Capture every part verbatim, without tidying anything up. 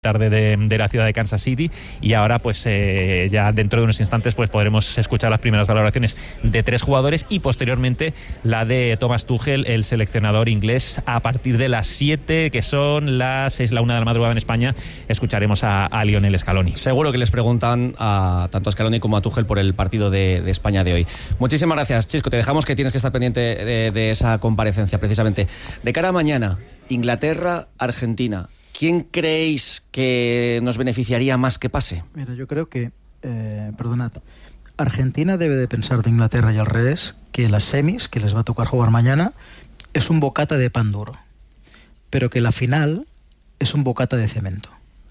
tarde de, de la ciudad de Kansas City, y ahora pues eh, ya dentro de unos instantes pues podremos escuchar las primeras valoraciones de tres jugadores y posteriormente la de Thomas Tuchel, el seleccionador inglés, a partir de las siete, que son las seis, la una de la madrugada en España. Escucharemos a, a Lionel Scaloni. Seguro que les preguntan a tanto a Scaloni como a Tuchel por el partido de, de España de hoy. Muchísimas gracias, Chisco, te dejamos, que tienes que estar pendiente de, de esa comparecencia precisamente. De cara a mañana, Inglaterra, Argentina, ¿quién creéis que nos beneficiaría más que pase? Mira, yo creo que, eh, perdonad, Argentina debe de pensar de Inglaterra y al revés, que las semis, que les va a tocar jugar mañana, es un bocata de pan duro, pero que la final es un bocata de cemento.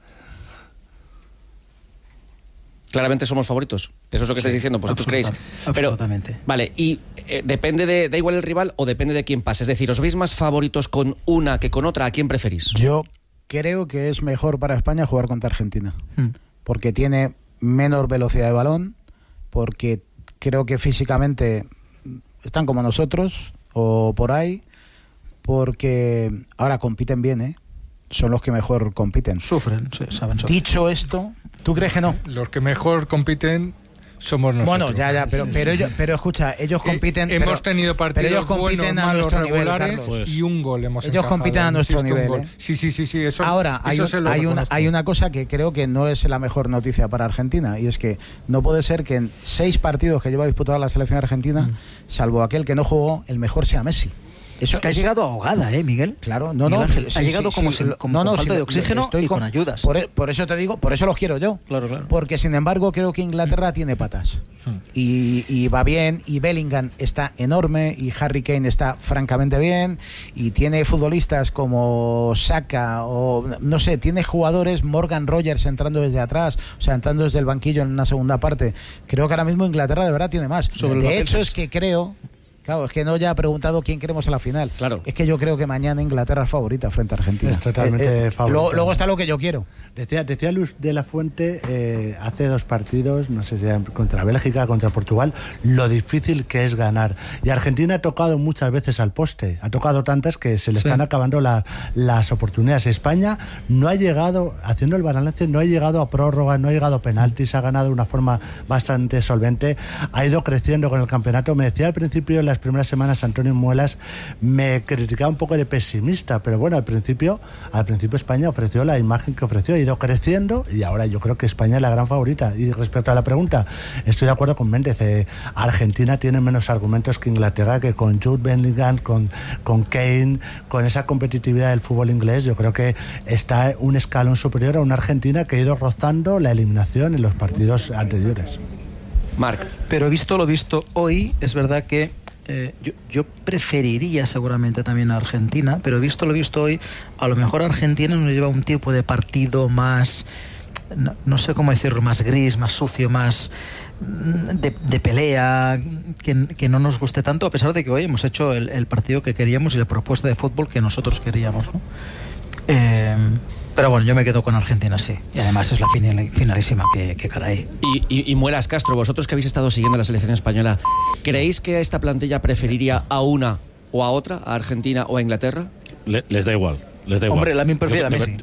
Claramente somos favoritos. Eso es lo que sí, estáis diciendo, vosotros creéis. Pero, absolutamente. Vale, y eh, depende de, da igual el rival o depende de quién pase. Es decir, ¿os veis más favoritos con una que con otra? ¿A quién preferís? Yo creo que es mejor para España jugar contra Argentina, hmm. porque tiene menor velocidad de balón, porque creo que físicamente están como nosotros, o por ahí, porque ahora compiten bien, ¿eh? Son los que mejor compiten. Sufren, sí, saben sufrir. Dicho esto, ¿tú crees que no? Los que mejor compiten somos nosotros. Bueno, ya, ya, pero, sí, pero, sí. Ellos, pero escucha, ellos compiten... Eh, hemos pero, tenido partidos ellos compiten buenos, a malos, nuestro regulares, nivel, Carlos. y un gol hemos Ellos encajado, compiten a nuestro insisto, nivel, ¿eh? Sí, sí, sí, sí, eso. Ahora, hay, eso un, hay, una, hay una cosa que creo que no es la mejor noticia para Argentina, y es que no puede ser que en seis partidos que lleva disputada la selección argentina, mm. salvo aquel que no jugó, el mejor sea Messi. Eso es que ha llegado ahogada, ¿eh, Miguel? Claro, no, no. Miguel, sí, ha llegado sí, como, sí, sin, como no, no, con falta sí, de oxígeno y con, con ayudas. Por, por eso te digo, por eso los quiero yo. Claro, claro. Porque, sin embargo, creo que Inglaterra tiene patas. Y, y va bien, y Bellingham está enorme, y Harry Kane está francamente bien, y tiene futbolistas como Saka, o no sé, tiene jugadores, Morgan Rogers entrando desde atrás, o sea, entrando desde el banquillo en una segunda parte. Creo que ahora mismo Inglaterra de verdad tiene más. Sobre de hecho, es que creo... Claro, es que no ya ha preguntado quién queremos a la final. Claro. Es que yo creo que mañana Inglaterra es favorita frente a Argentina. Es totalmente eh, eh, favorita. Luego, luego está lo que yo quiero. Decía, decía Luis de la Fuente eh, hace dos partidos, no sé si contra Bélgica, contra Portugal, lo difícil que es ganar. Y Argentina ha tocado muchas veces al poste. Ha tocado tantas que se le sí. están acabando la, las oportunidades. España no ha llegado, haciendo el balance, no ha llegado a prórroga, no ha llegado a penaltis, ha ganado de una forma bastante solvente. Ha ido creciendo con el campeonato. Me decía al principio en las primeras semanas Antonio Muelas, me criticaba un poco de pesimista, pero bueno, al principio al principio España ofreció la imagen que ofreció, ha ido creciendo y ahora yo creo que España es la gran favorita. Y respecto a la pregunta, estoy de acuerdo con Méndez, eh, Argentina tiene menos argumentos que Inglaterra, que con Jude Bellingham, con, con Kane, con esa competitividad del fútbol inglés, yo creo que está un escalón superior a una Argentina que ha ido rozando la eliminación en los partidos anteriores. Marc. Pero visto lo visto hoy, es verdad que Eh, yo, yo preferiría seguramente también a Argentina, pero visto lo visto hoy, a lo mejor Argentina nos lleva un tipo de partido más, no, no sé cómo decirlo, más gris, más sucio, más de, de pelea, que, que no nos guste tanto, a pesar de que hoy hemos hecho el, el partido que queríamos y la propuesta de fútbol que nosotros queríamos, ¿no? Eh, Pero bueno, yo me quedo con Argentina, sí. Y además es la final, finalísima, que, que caray. Y, y, y Muelas Castro, vosotros que habéis estado siguiendo la selección española, ¿creéis que esta plantilla preferiría a una o a otra, a Argentina o a Inglaterra? Le, les da igual, les da igual. Hombre, la mí prefiere a Messi.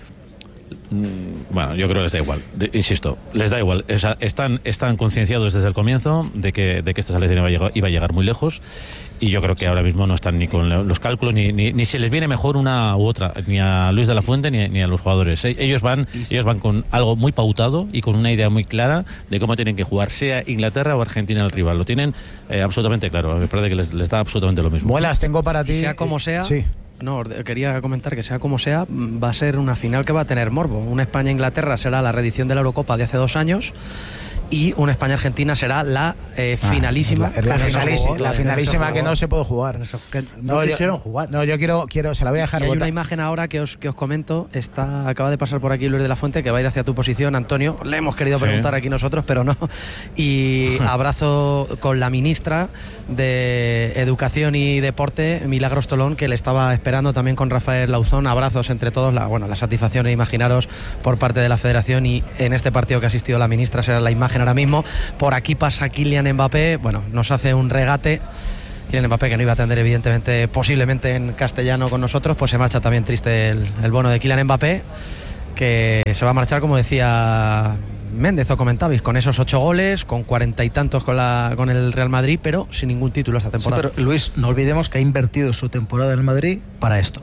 Bueno, yo creo que les da igual, de, insisto, les da igual. O sea, están, están concienciados desde el comienzo de que, de que esta selección iba a, llegar, iba a llegar muy lejos, y yo creo que ahora mismo no están ni con los cálculos, ni, ni, ni si les viene mejor una u otra, ni a Luis de la Fuente ni, ni a los jugadores. Ellos van, ellos van con algo muy pautado y con una idea muy clara de cómo tienen que jugar, sea Inglaterra o Argentina el rival. Lo tienen eh, absolutamente claro, me parece que les, les da absolutamente lo mismo. Muelas, tengo para ti... Y sea como sea... Sí. No, quería comentar que sea como sea, va a ser una final que va a tener morbo. Una España-Inglaterra será la reedición de la Eurocopa de hace dos años y una España-Argentina será la eh, finalísima. Ah, la, la, finalísima, la finalísima que no se puede jugar. Que no, no quisieron yo, jugar. No, yo quiero, quiero, se la voy a dejar y hay botar. Una imagen ahora que os, que os comento, está, acaba de pasar por aquí Luis de la Fuente, que va a ir hacia tu posición, Antonio. Le hemos querido sí. preguntar aquí nosotros, pero no. Y abrazo con la ministra de Educación y Deporte, Milagros Tolón, que le estaba esperando también con Rafael Lauzón. Abrazos entre todos. La, bueno, la satisfacción, imaginaros, por parte de la Federación, y en este partido que ha asistido la ministra será la imagen ahora mismo. Por aquí pasa Kylian Mbappé, bueno, nos hace un regate. Kylian Mbappé, que no iba a atender evidentemente, posiblemente en castellano con nosotros, pues se marcha también triste el, el bono de Kylian Mbappé. que se va a marchar, como decía Méndez o comentabais, con esos ocho goles, con cuarenta y tantos con, la, con el Real Madrid, pero sin ningún título esta temporada. Sí, pero Luis, no olvidemos que ha invertido su temporada en el Madrid para esto.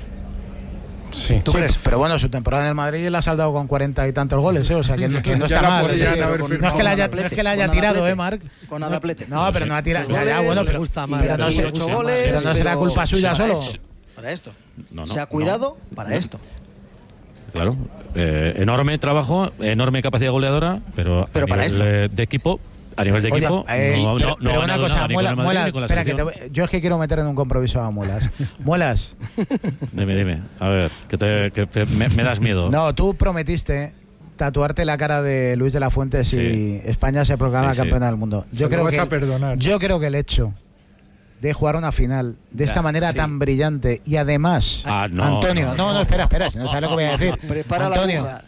Sí. ¿Tú sí, crees? Pero bueno, su temporada en el Madrid la ha saldado con cuarenta y tantos goles, ¿eh? O sea, que, que no está mal. ¿Eh? No es que la haya, no es que la haya tirado, ¿eh, Marc? Con Adaplete. No, pero no ha tirado. Ya, ya, bueno, pero, gusta más, pero, no, se, ocho goles, pero no será culpa suya para solo. Esto, para esto. No, no, se ha cuidado no, para no. esto. Claro, eh, enorme trabajo, enorme capacidad goleadora, pero, pero a para nivel esto. de equipo, a nivel de Oye, equipo, eh, no, pero, no, pero no una cosa, Muela, Muela, espera, que te, yo es que quiero meter en un compromiso a Muelas. Muelas. Dime, dime, a ver, que, te, que te, me, me das miedo. No, tú prometiste tatuarte la cara de Luis de la Fuente si sí. España se proclama sí, campeona sí. del mundo. Yo Se creo lo vas que a perdonar. Yo creo que el hecho de jugar una final de esta ya, manera sí. tan brillante y además, ah, no, Antonio, no, no, no, no, espera, espera, si no sabes lo que voy a decir. Prepara Antonio, la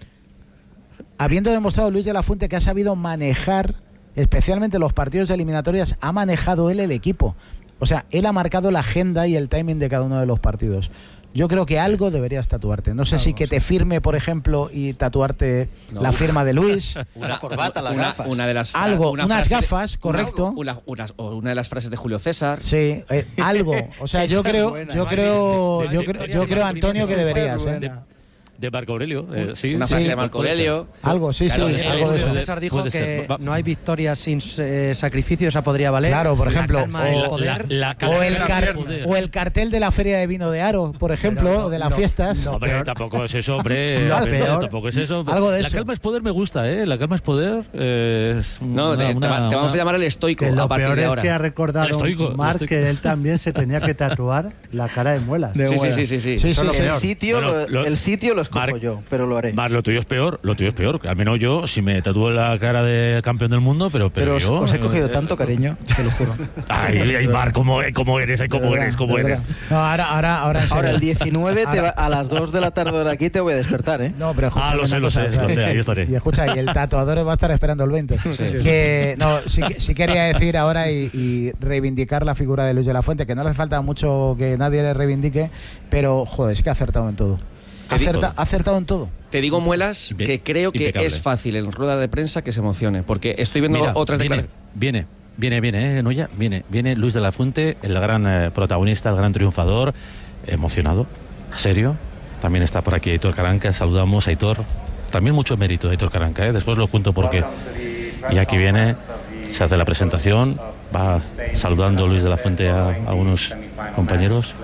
habiendo demostrado Luis de la Fuente que ha sabido manejar, especialmente los partidos de eliminatorias, ha manejado él el equipo. O sea, él ha marcado la agenda y el timing de cada uno de los partidos. Yo creo que algo deberías tatuarte. No sé Algo, si que sí. te firme, por ejemplo, y tatuarte no. la firma de Luis. Una corbata, las una, gafas. Una de las fra- Algo, una unas frase de- gafas, correcto. Una, una, o una de las frases de Julio César. Sí, eh, algo. O sea, yo Esa es creo, buena. yo creo, yo de- creo, de- yo de- creo, de- Antonio, que de- deberías. de- ¿eh? De Marco Aurelio, eh, sí. Una sí, frase de sí, Marco puede ser. Aurelio. Algo, sí, Claro, sí, el- algo de el- eso. César dijo Puede que ser. Va- no hay victorias sin eh, sacrificio, esa podría valer. Claro, por La ejemplo, calma es o poder. la- la O el, cartera car- de poder. o el cartel de la Feria de Vino de Aro, por ejemplo, Pero no, de las no, fiestas. no. Hombre, peor- tampoco es eso, hombre. Lo hombre, peor- tampoco es eso. Algo de la eso. calma es poder, me gusta, ¿eh? La calma es poder. eh, es No, una- te, te una- va- te vamos una- a llamar el estoico Que lo a partir peor de es ahora. que ha recordado El estoico, el Marc estoico. que él también se tenía que tatuar la cara de Muelas. De Sí, sí, buena. sí, sí, sí. Sí, Eso es lo sí, sí. El peor. sitio, Bueno, lo, lo- el sitio lo escojo Marc- yo, pero lo haré. Mar, lo tuyo es peor, lo tuyo es peor. Al menos yo, si me tatúo la cara de campeón del mundo, pero, pero, Pero os, yo. os he cogido eh, tanto cariño, te lo juro. Ay, ay, Mar, ¿cómo, cómo eres? Ay, De ¿Cómo verdad, eres? ¿Cómo de eres? verdad. No, ahora, ahora, ahora, en Ahora, serio. el diecinueve te Ahora- va- a las dos de la tarde de aquí te voy a despertar, ¿eh? No, pero escucha Ah, lo una sé, lo cosa, sé, o sea, lo sé, ahí estaré. Y escucha, y el tatuador va a estar esperando el veinte. Que, no, sí, que- sí quería decir ahora y, y reivindicar la figura de Luis de la Fuente, que no le hace falta mucho que nadie le reivindique, pero, joder, es que ha acertado en todo. Te Ha digo- acerta- ha acertado en todo. Te digo, Muelas, Bien, que creo que impecable. es fácil en rueda de prensa que se emocione, porque estoy viendo Mira, otras viene, declaraciones. viene, viene, viene, ¿eh, Noya? Viene, viene Luis de la Fuente, el gran eh, protagonista, el gran triunfador, emocionado, serio. También está por aquí Aitor Caranca, saludamos a Aitor. También mucho mérito de Aitor Caranca, ¿eh? Después lo cuento por qué. Y aquí viene, se hace la presentación, va saludando Luis de la Fuente a, a unos compañeros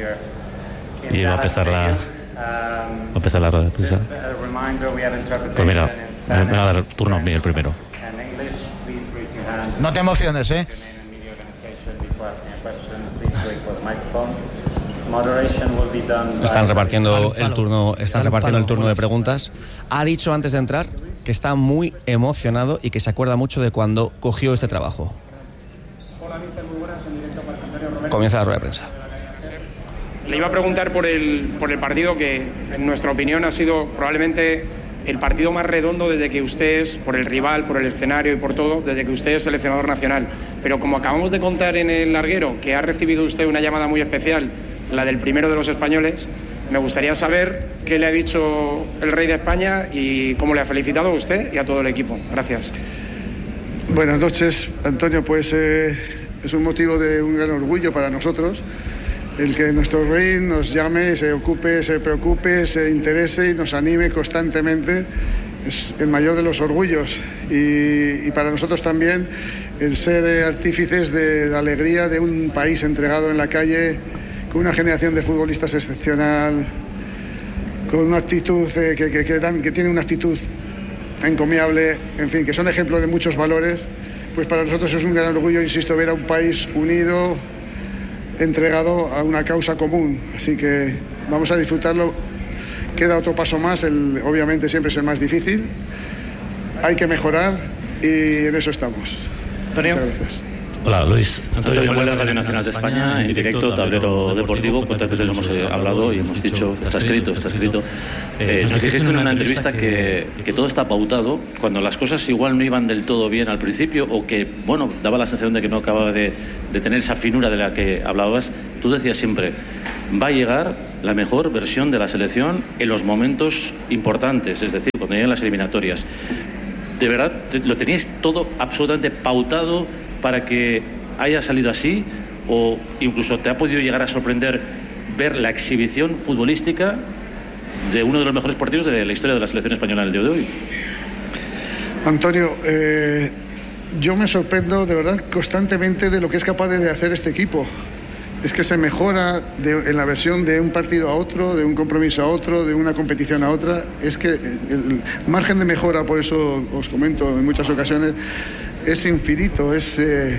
y va a empezar la, va a empezar la rueda de prensa. Pues mira, me, me va a dar turno a mí el primero. No te emociones, ¿eh? Están repartiendo Palo, el palo. turno, están Palo, repartiendo el palo, turno de Muelas. preguntas. Ha dicho antes de entrar que está muy emocionado y que se acuerda mucho de cuando cogió este trabajo. Comienza la rueda de prensa. Le iba a preguntar por el, por el partido que, en nuestra opinión, ha sido probablemente el partido más redondo desde que usted es, por el rival, por el escenario y por todo, desde que usted es seleccionador nacional. Pero como acabamos de contar en el larguero, que ha recibido usted una llamada muy especial, la del primero de los españoles, me gustaría saber qué le ha dicho el rey de España y cómo le ha felicitado a usted y a todo el equipo. Gracias. Buenas noches, Antonio. Pues eh, es un motivo de un gran orgullo para nosotros el que nuestro rey nos llame, se ocupe, se preocupe, se interese y nos anime constantemente. Es el mayor de los orgullos y, y para nosotros también el ser eh, artífices de la alegría de un país entregado en la calle, con una generación de futbolistas excepcional, con una actitud eh, que, que, que, dan, que tiene una actitud encomiable, en fin, que son ejemplos de muchos valores. Pues para nosotros es un gran orgullo, insisto, ver a un país unido, entregado a una causa común. Así que vamos a disfrutarlo. Queda otro paso más, el, obviamente siempre es el más difícil. Hay que mejorar y en eso estamos. Antonio. Muchas gracias. Hola, Luis. Antonio Muelas, Radio Nacional de España, en directo, Tablero Deportivo. Cuántas veces hemos eh, hablado y hemos dicho, está escrito, está escrito. Eh, nos dijiste en una entrevista que, que todo está pautado, cuando las cosas igual no iban del todo bien al principio, o que, bueno, daba la sensación de que no acababa de, de tener esa finura de la que hablabas. Tú decías siempre, va a llegar la mejor versión de la selección en los momentos importantes, es decir, cuando lleguen las eliminatorias. ¿De verdad lo teníais todo absolutamente pautado para que haya salido así? ¿O incluso te ha podido llegar a sorprender ver la exhibición futbolística de uno de los mejores partidos de la historia de la selección española en el día de hoy? Antonio, eh, yo me sorprendo de verdad constantemente de lo que es capaz de hacer este equipo. Es que se mejora de, en la versión de un partido a otro, de un compromiso a otro, de una competición a otra. Es que el margen de mejora, por eso os comento en muchas ocasiones, es infinito, es, eh,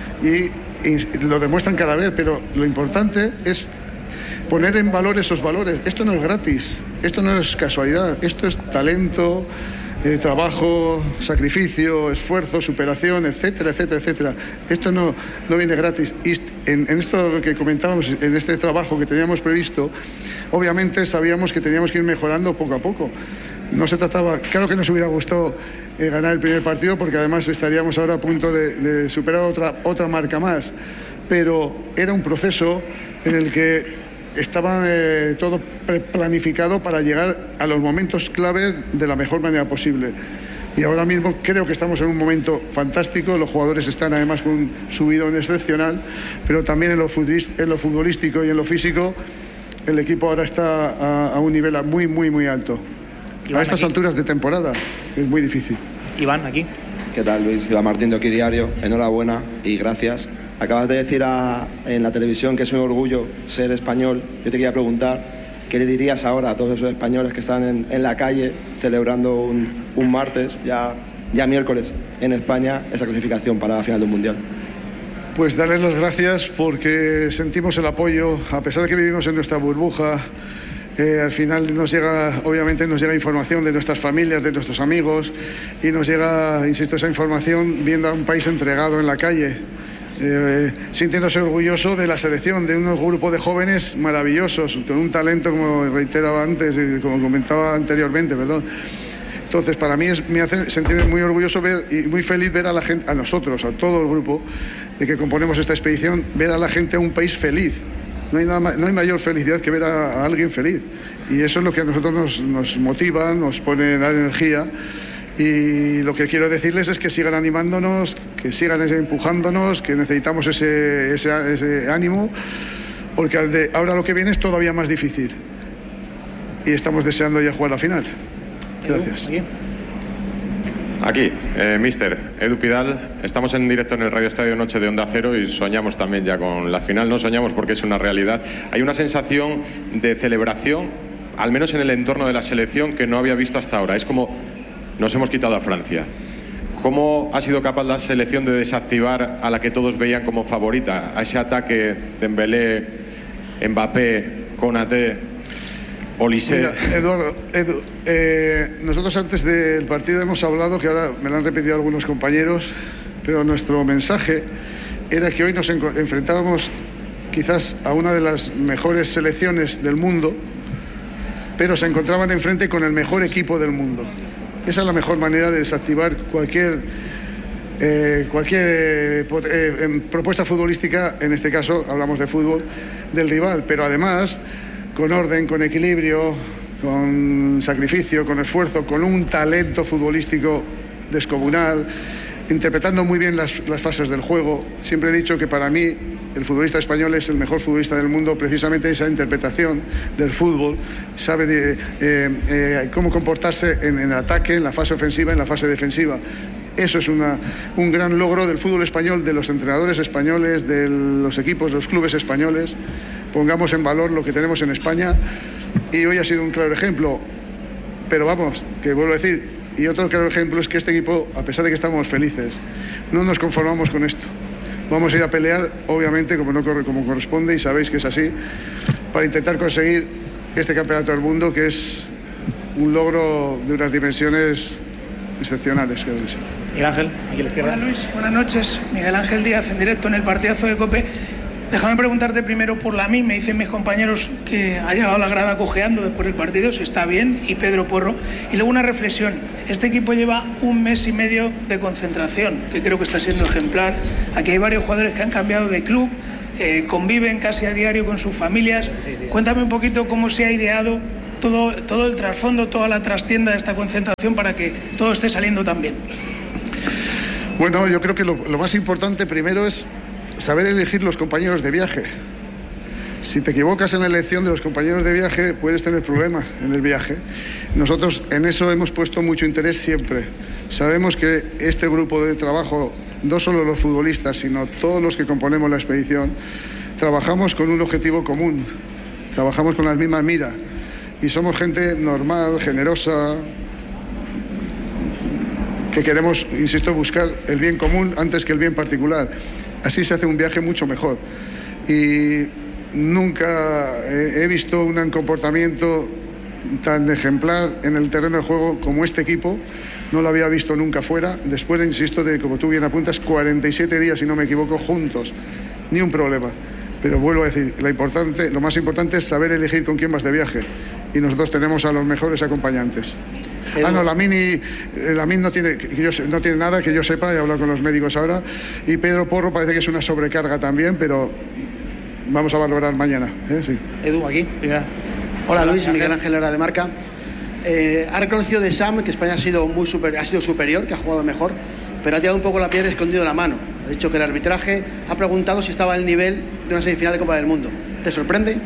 y, y lo demuestran cada vez, pero lo importante es poner en valor esos valores. Esto no es gratis, esto no es casualidad, esto es talento, eh, trabajo, sacrificio, esfuerzo, superación, etcétera, etcétera, etcétera. Esto no, no viene gratis. Y en, en esto que comentábamos, en este trabajo que teníamos previsto, obviamente sabíamos que teníamos que ir mejorando poco a poco. No se trataba, claro que nos hubiera gustado eh, ganar el primer partido, porque además estaríamos ahora a punto de, de superar otra, otra marca más, pero era un proceso en el que estaba eh, todo planificado para llegar a los momentos clave de la mejor manera posible. Y ahora mismo creo que estamos en un momento fantástico, los jugadores están además con un subidón excepcional, pero también en lo futbolístico y en lo físico el equipo ahora está a, a un nivel muy, muy, muy alto. Iván, a estas aquí. alturas de temporada es muy difícil. Iván, aquí. ¿Qué tal, Luis? Iván Martín de Aquí Diario. Enhorabuena y gracias. Acabas de decir a, en la televisión que es un orgullo ser español. Yo te quería preguntar, ¿qué le dirías ahora a todos esos españoles que están en, en la calle celebrando un, un martes, ya, ya miércoles, en España, esa clasificación para la final del Mundial? Pues darles las gracias porque sentimos el apoyo, a pesar de que vivimos en nuestra burbuja. Eh, al final nos llega, obviamente nos llega información de nuestras familias, de nuestros amigos, y nos llega, insisto, esa información viendo a un país entregado en la calle, eh, sintiéndose orgulloso de la selección, de unos grupos de jóvenes maravillosos, con un talento, como reiteraba antes, y como comentaba anteriormente, perdón. Entonces, para mí es, me hace sentirme muy orgulloso ver y muy feliz ver a la gente, a nosotros, a todo el grupo de que componemos esta expedición, ver a la gente a un país feliz. No hay, nada más, no hay mayor felicidad que ver a, a alguien feliz. Y eso es lo que a nosotros nos, nos motiva, nos pone dar energía. Y lo que quiero decirles es que sigan animándonos, que sigan empujándonos, que necesitamos ese, ese, ese ánimo, porque de, ahora lo que viene es todavía más difícil. Y estamos deseando ya jugar la final. Gracias. Aquí, eh, mister Edu Pidal, estamos en directo en el Radio Estadio Noche de Onda Cero y soñamos también ya con la final. No soñamos porque es una realidad. Hay una sensación de celebración, al menos en el entorno de la selección, que no había visto hasta ahora. Es como nos hemos quitado a Francia. ¿Cómo ha sido capaz la selección de desactivar a la que todos veían como favorita? A ese ataque Dembélé, Mbappé, Konaté, Olise. Mira, Eduardo, Edu, eh, nosotros antes del partido hemos hablado, que ahora me lo han repetido algunos compañeros, pero nuestro mensaje era que hoy nos enfrentábamos quizás a una de las mejores selecciones del mundo, pero se encontraban enfrente con el mejor equipo del mundo. Esa es la mejor manera de desactivar cualquier, eh, cualquier eh, eh, propuesta futbolística, en este caso hablamos de fútbol, del rival, pero además con orden, con equilibrio, con sacrificio, con esfuerzo, con un talento futbolístico descomunal, interpretando muy bien las, las fases del juego. Siempre he dicho que para mí el futbolista español es el mejor futbolista del mundo, precisamente esa interpretación del fútbol, sabe de, eh, eh, cómo comportarse en, en el ataque, en la fase ofensiva, en la fase defensiva. Eso es una, un gran logro del fútbol español, de los entrenadores españoles, de los equipos, los clubes españoles. Pongamos en valor lo que tenemos en España, y hoy ha sido un claro ejemplo. Pero vamos, que vuelvo a decir, y otro claro ejemplo es que este equipo, a pesar de que estamos felices, no nos conformamos con esto. Vamos a ir a pelear, obviamente, como, no corre, como corresponde, y sabéis que es así, para intentar conseguir este campeonato del mundo, que es un logro de unas dimensiones excepcionales, creo que sí. Miguel Ángel, aquí a la izquierda. Hola Luis, buenas noches. Miguel Ángel Díaz, en directo en el partidazo de COPE. Déjame preguntarte primero por la mí. Me dicen mis compañeros que ha llegado a la grada cojeando después del partido, si está bien, y Pedro Porro. Y luego una reflexión. Este equipo lleva un mes y medio de concentración, que creo que está siendo ejemplar. Aquí hay varios jugadores que han cambiado de club, eh, conviven casi a diario con sus familias. Cuéntame un poquito cómo se ha ideado todo, todo el trasfondo, toda la trastienda de esta concentración para que todo esté saliendo tan bien. Bueno, yo creo que lo, lo más importante primero es saber elegir los compañeros de viaje. Si te equivocas en la elección de los compañeros de viaje, puedes tener problemas en el viaje. Nosotros en eso hemos puesto mucho interés siempre. Sabemos que este grupo de trabajo, no solo los futbolistas, sino todos los que componemos la expedición, trabajamos con un objetivo común, trabajamos con las mismas miras y somos gente normal, generosa, que queremos, insisto, buscar el bien común antes que el bien particular. Así se hace un viaje mucho mejor. Y nunca he visto un comportamiento tan ejemplar en el terreno de juego como este equipo. No lo había visto nunca fuera. Después de, insisto, de, como tú bien apuntas, cuarenta y siete días, si no me equivoco, juntos. Ni un problema. Pero vuelvo a decir, lo, importante, lo más importante es saber elegir con quién vas de viaje. Y nosotros tenemos a los mejores acompañantes. Ah, no, la Mini, la Mini no tiene, que yo, no tiene nada que yo sepa, he hablado con los médicos ahora. Y Pedro Porro parece que es una sobrecarga también, pero vamos a valorar mañana. ¿eh? Sí. Edu, aquí, primera. Hola Luis, Miguel Ángel Lara de Marca. Eh, ha reconocido de Sam que España ha sido, muy super, ha sido superior, que ha jugado mejor, pero ha tirado un poco la piedra y escondido la mano. Ha dicho que el arbitraje ha preguntado si estaba al nivel de una semifinal de Copa del Mundo. ¿Te sorprende?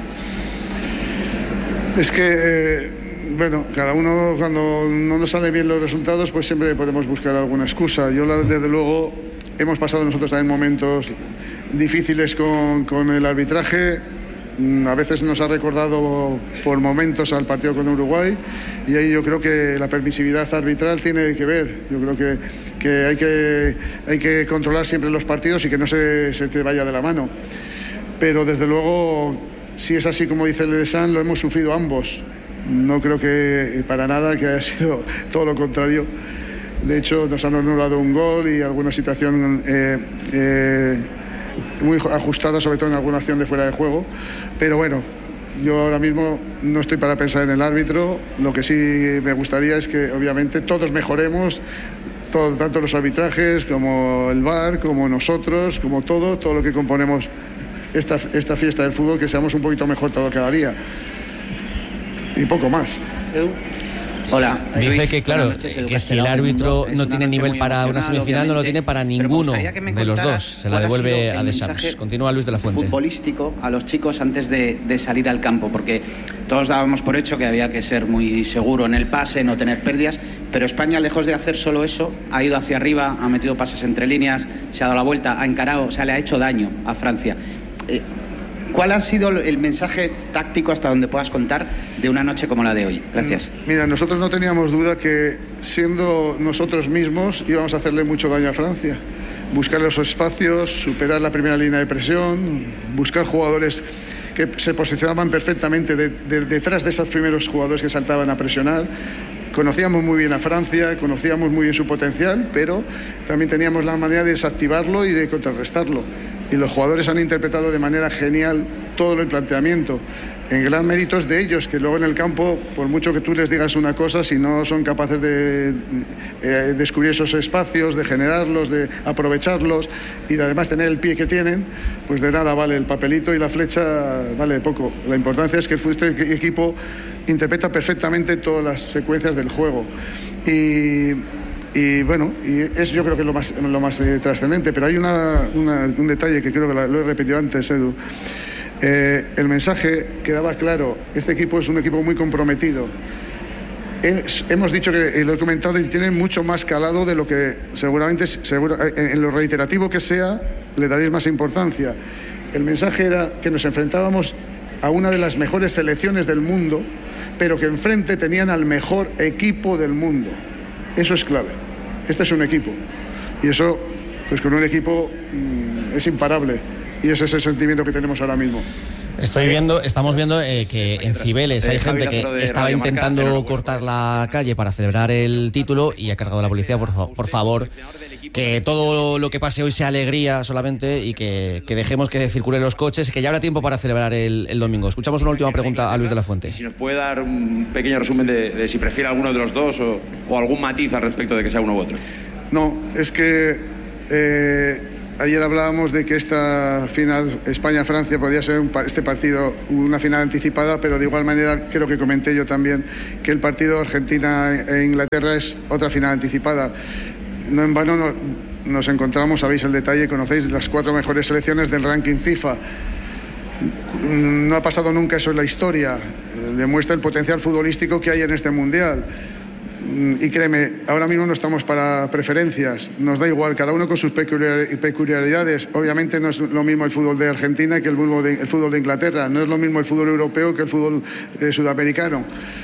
Es que, eh, bueno, cada uno cuando no nos salen bien los resultados, pues siempre podemos buscar alguna excusa. Yo, desde luego, hemos pasado nosotros también momentos difíciles con, con el arbitraje. A veces nos ha recordado por momentos al partido con Uruguay y ahí yo creo que la permisividad arbitral tiene que ver. Yo creo que, que, hay, que hay que controlar siempre los partidos y que no se, se te vaya de la mano. Pero desde luego, si es así como dice el de San, lo hemos sufrido ambos. No creo que para nada que haya sido todo lo contrario. De hecho, nos han anulado un gol y alguna situación eh, eh, muy ajustada, sobre todo en alguna acción de fuera de juego. Pero bueno, yo ahora mismo no estoy para pensar en el árbitro. Lo que sí me gustaría es que obviamente todos mejoremos, todo, tanto los arbitrajes como el V A R, como nosotros, como todo, todo lo que componemos esta, esta fiesta del fútbol, que seamos un poquito mejor todo cada día. Y poco más. Hola. Dice Luis, que, claro, que si el árbitro no tiene nivel para una semifinal, no lo tiene para ninguno de los dos. Se la devuelve a Deschamps. Continúa Luis de la Fuente. Futbolístico a los chicos antes de, de salir al campo, porque todos dábamos por hecho que había que ser muy seguro en el pase, no tener pérdidas, pero España, lejos de hacer solo eso, ha ido hacia arriba, ha metido pases entre líneas, se ha dado la vuelta, ha encarado, o sea, le ha hecho daño a Francia. Eh, ¿Cuál ha sido el mensaje táctico, hasta donde puedas contar, de una noche como la de hoy? Gracias. Mira, nosotros no teníamos duda que, siendo nosotros mismos, íbamos a hacerle mucho daño a Francia. Buscar los espacios, superar la primera línea de presión, buscar jugadores que se posicionaban perfectamente de, de, detrás de esos primeros jugadores que saltaban a presionar. Conocíamos muy bien a Francia, conocíamos muy bien su potencial, pero también teníamos la manera de desactivarlo y de contrarrestarlo. Y los jugadores han interpretado de manera genial todo el planteamiento, en gran méritos de ellos, que luego en el campo, por mucho que tú les digas una cosa, si no son capaces de eh, descubrir esos espacios, de generarlos, de aprovecharlos y de además tener el pie que tienen, pues de nada vale el papelito y la flecha, vale poco. La importancia es que este equipo interpreta perfectamente todas las secuencias del juego. Y... Y bueno, y es yo creo que es lo más, lo más eh, trascendente, pero hay una, una, un detalle que creo que lo he repetido antes, Edu. Eh, el mensaje quedaba claro, este equipo es un equipo muy comprometido. Es, hemos dicho que, lo he comentado, y tiene mucho más calado de lo que seguramente, seguro, en lo reiterativo que sea, le daréis más importancia. El mensaje era que nos enfrentábamos a una de las mejores selecciones del mundo, pero que enfrente tenían al mejor equipo del mundo. Eso es clave. Este es un equipo. Y eso, pues con un equipo mmm, es imparable. Y ese es el sentimiento que tenemos ahora mismo. Estoy viendo, estamos viendo eh, que en Cibeles hay gente que estaba intentando cortar la calle para celebrar el título y ha cargado la policía. Por, por favor, que todo lo que pase hoy sea alegría solamente y que, que dejemos que circulen los coches y que ya habrá tiempo para celebrar el, el domingo. Escuchamos una última pregunta a Luis de la Fuente. Si nos puede dar un pequeño resumen de, de si prefiere alguno de los dos o, o algún matiz al respecto de que sea uno u otro. No, es que... Eh... ayer hablábamos de que esta final España-Francia podía ser un, este partido una final anticipada, pero de igual manera creo que comenté yo también que el partido Argentina-Inglaterra es otra final anticipada. No en vano no, nos encontramos, sabéis el detalle, conocéis las cuatro mejores selecciones del ranking FIFA. No ha pasado nunca eso en la historia. Demuestra el potencial futbolístico que hay en este mundial. Y créeme, ahora mismo no estamos para preferencias, nos da igual, cada uno con sus peculiaridades. Obviamente no es lo mismo el fútbol de Argentina que el fútbol de, el fútbol de Inglaterra, no es lo mismo el fútbol europeo que el fútbol eh, sudamericano.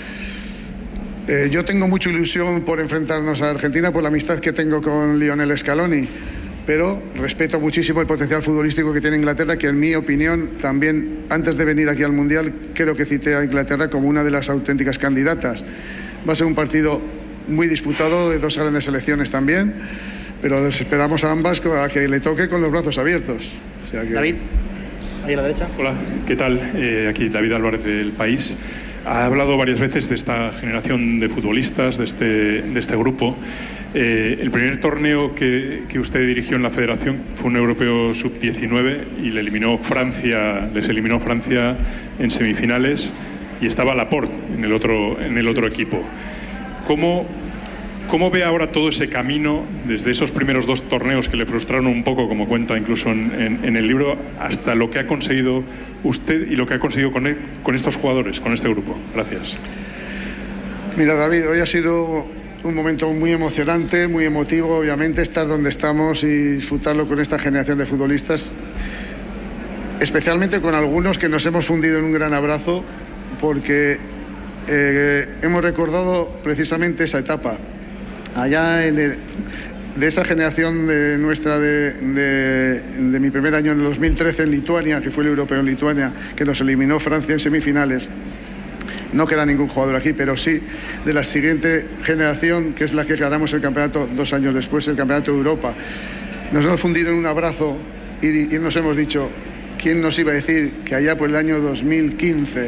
Eh, yo tengo mucha ilusión por enfrentarnos a Argentina por la amistad que tengo con Lionel Scaloni, pero respeto muchísimo el potencial futbolístico que tiene Inglaterra, que en mi opinión también, antes de venir aquí al Mundial, creo que cité a Inglaterra como una de las auténticas candidatas. Va a ser un partido muy disputado, de dos grandes selecciones también, pero les esperamos a ambas a que le toque con los brazos abiertos. O sea que... David, ahí a la derecha. Hola, ¿qué tal? Eh, aquí David Álvarez del País. Ha hablado varias veces de esta generación de futbolistas, de este, de este grupo. Eh, el primer torneo que, que usted dirigió en la Federación fue un europeo sub diecinueve y le eliminó Francia, les eliminó Francia en semifinales. Y estaba Laporte en el otro, en el otro equipo. ¿Cómo, ¿Cómo ve ahora todo ese camino desde esos primeros dos torneos que le frustraron un poco, como cuenta incluso en, en, en el libro, hasta lo que ha conseguido usted y lo que ha conseguido con, él, con estos jugadores, con este grupo? Gracias. Mira, David, hoy ha sido un momento muy emocionante, muy emotivo, obviamente, estar donde estamos y disfrutarlo con esta generación de futbolistas, especialmente con algunos que nos hemos fundido en un gran abrazo, porque eh, hemos recordado precisamente esa etapa allá en el, de esa generación de nuestra de, de, de mi primer año en el dos mil trece en Lituania, que fue el europeo en Lituania, que nos eliminó Francia en semifinales. No queda ningún jugador aquí, pero sí de la siguiente generación, que es la que ganamos el campeonato dos años después, el campeonato de Europa. Nos hemos fundido en un abrazo y, y nos hemos dicho, ¿quién nos iba a decir que allá por el año dos mil quince,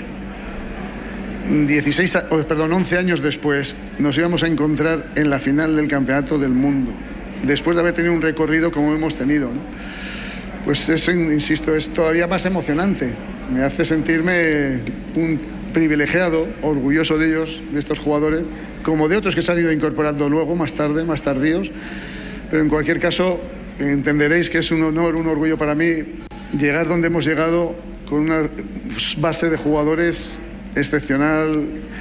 dieciséis, oh, perdón, once años después, nos íbamos a encontrar en la final del campeonato del mundo, después de haber tenido un recorrido como hemos tenido, ¿no? Pues es, insisto, es todavía más emocionante. Me hace sentirme un privilegiado, orgulloso de ellos, de estos jugadores, como de otros que se han ido incorporando luego, más tarde, más tardíos. Pero en cualquier caso, entenderéis que es un honor, un orgullo para mí llegar donde hemos llegado con una base de jugadores excepcional,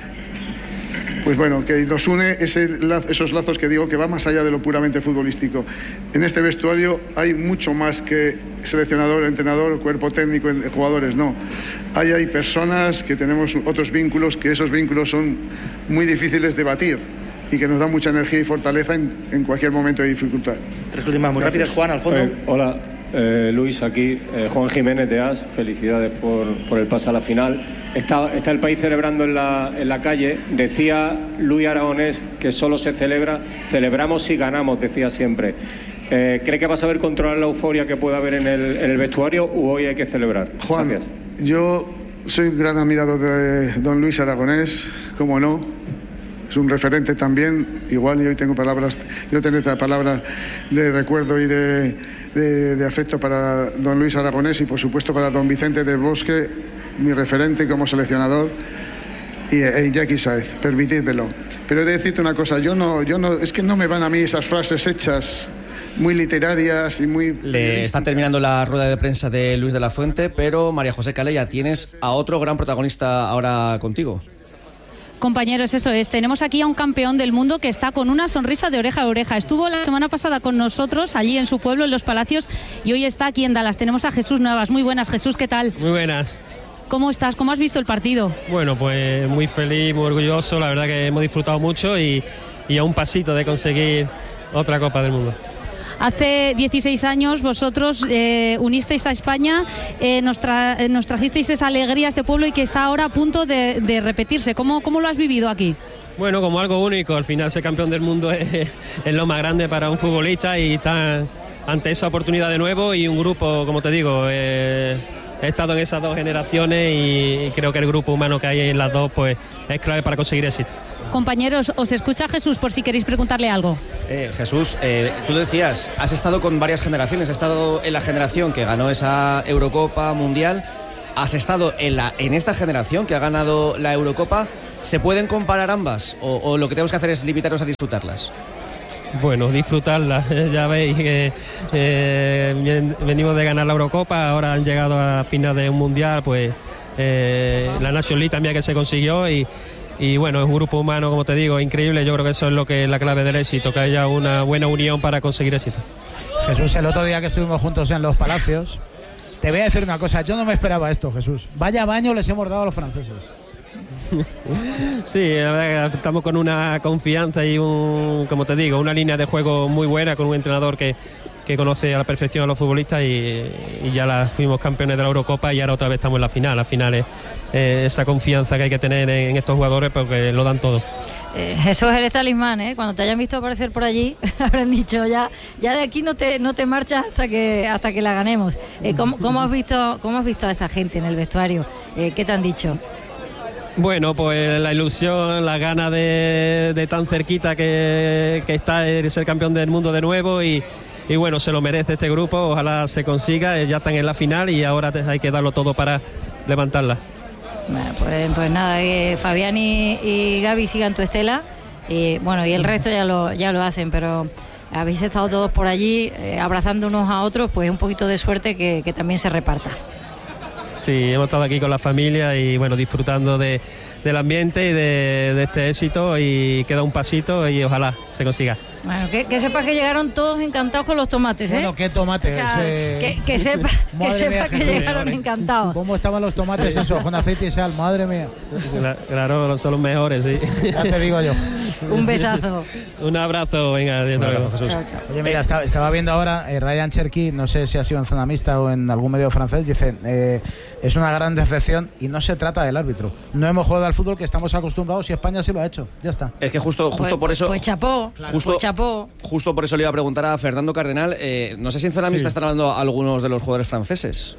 pues bueno, que nos une ese, esos lazos que digo que va más allá de lo puramente futbolístico. En este vestuario hay mucho más que seleccionador, entrenador, cuerpo técnico, jugadores, no. Hay, hay personas que tenemos otros vínculos, que esos vínculos son muy difíciles de batir y que nos dan mucha energía y fortaleza en, en cualquier momento de dificultad. Tres últimas muy rápidas, Juan, al fondo. Eh, hola, eh, Luis, aquí, eh, Juan Jiménez de A S, felicidades por, por el pase a la final. Está, está el país celebrando en la, en la calle. Decía Luis Aragonés que solo se celebra, celebramos si ganamos, decía siempre. Eh, ¿Cree que va a saber controlar la euforia que pueda haber en el, en el vestuario o hoy hay que celebrar? Juan, gracias. Yo soy un gran admirador de don Luis Aragonés, cómo no, es un referente también, igual y hoy tengo palabras, yo tengo palabras de recuerdo y de, de, de afecto para don Luis Aragonés y por supuesto para don Vicente del Bosque, mi referente como seleccionador, y e Jackie Sáez, permitidmelo. Pero he de decirte una cosa, yo no, yo no, es que no me van a mí esas frases hechas muy literarias y muy... Le está terminando la rueda de prensa de Luis de la Fuente, pero María José Calella, tienes a otro gran protagonista ahora contigo. Compañeros, eso es, tenemos aquí a un campeón del mundo que está con una sonrisa de oreja a oreja. Estuvo la semana pasada con nosotros allí en su pueblo, en Los Palacios, y hoy está aquí en Dallas. Tenemos a Jesús Navas. Muy buenas, Jesús, ¿qué tal? Muy buenas. ¿Cómo estás? ¿Cómo has visto el partido? Bueno, pues muy feliz, muy orgulloso. La verdad que hemos disfrutado mucho y, y a un pasito de conseguir otra Copa del Mundo. Hace dieciséis años vosotros eh, unisteis a España, eh, nos, tra eh, nos trajisteis esa alegría a este pueblo y que está ahora a punto de, de repetirse. ¿Cómo, ¿Cómo lo has vivido aquí? Bueno, como algo único. Al final ser campeón del mundo es, es lo más grande para un futbolista y está ante esa oportunidad de nuevo y un grupo, como te digo, eh, he estado en esas dos generaciones y creo que el grupo humano que hay en las dos pues es clave para conseguir éxito. Compañeros, os escucha Jesús por si queréis preguntarle algo. Eh, Jesús, eh, tú decías, has estado con varias generaciones, has estado en la generación que ganó esa Eurocopa Mundial, has estado en, la, en esta generación que ha ganado la Eurocopa. ¿Se pueden comparar ambas o, o lo que tenemos que hacer es limitarnos a disfrutarlas? Bueno, disfrutarlas. Ya veis que eh, venimos de ganar la Eurocopa, ahora han llegado a la final de un Mundial, pues eh, la National League también que se consiguió y Y bueno, es un grupo humano, como te digo, increíble. Yo creo que eso es lo que es la clave del éxito, que haya una buena unión para conseguir éxito. Jesús, el otro día que estuvimos juntos en los Palacios, te voy a decir una cosa, yo no me esperaba esto, Jesús. Vaya baño les hemos dado a los franceses. Sí, la verdad que estamos con una confianza y un, como te digo, una línea de juego muy buena, con un entrenador que, que conoce a la perfección a los futbolistas y, y ya la, fuimos campeones de la Eurocopa y ahora otra vez estamos en la final. Al final es eh, esa confianza que hay que tener en, en estos jugadores porque lo dan todo. Eh, Jesús, eres talismán, ¿eh? Cuando te hayan visto aparecer por allí, habrán dicho ya, ya de aquí no te, no te marchas hasta que hasta que la ganemos. Eh, ¿cómo, cómo has visto, cómo has visto a esta gente en el vestuario? Eh, ¿Qué te han dicho? Bueno, pues la ilusión, la gana de, de tan cerquita que, que está de ser campeón del mundo de nuevo y, y bueno, se lo merece este grupo, ojalá se consiga, ya están en la final y ahora hay que darlo todo para levantarla. Bueno, pues, pues nada, eh, Fabián y, y Gaby sigan tu estela y bueno, y el resto ya lo, ya lo hacen, pero habéis estado todos por allí eh, abrazando unos a otros, pues un poquito de suerte que, que también se reparta. Sí, hemos estado aquí con la familia y bueno, disfrutando de, del ambiente y de, de este éxito y queda un pasito y ojalá se consiga. Bueno, que, que sepas que llegaron todos encantados con los tomates, ¿eh? Bueno, ¿qué tomates? O sea, eh... que, que sepa, que, sepa mía, que llegaron encantados. ¿Cómo estaban los tomates eso? Con aceite y sal, madre mía. Claro, son los mejores, sí. Ya te digo yo. Un besazo. Un abrazo, venga, adiós. Un abrazo, Jesús. Chao, chao. Oye, mira, estaba, estaba viendo ahora, eh, Ryan Cherky, no sé si ha sido en zona mixta o en algún medio francés, dice, eh, es una gran decepción y no se trata del árbitro. No hemos jugado al fútbol que estamos acostumbrados y España sí lo ha hecho. Ya está. Es que justo, justo Pues, por eso... pues chapó, Claro. Justo- pues chapó. Justo por eso le iba a preguntar a Fernando Cardenal, eh, no sé si en zona mixta Sí. están hablando algunos de los jugadores franceses.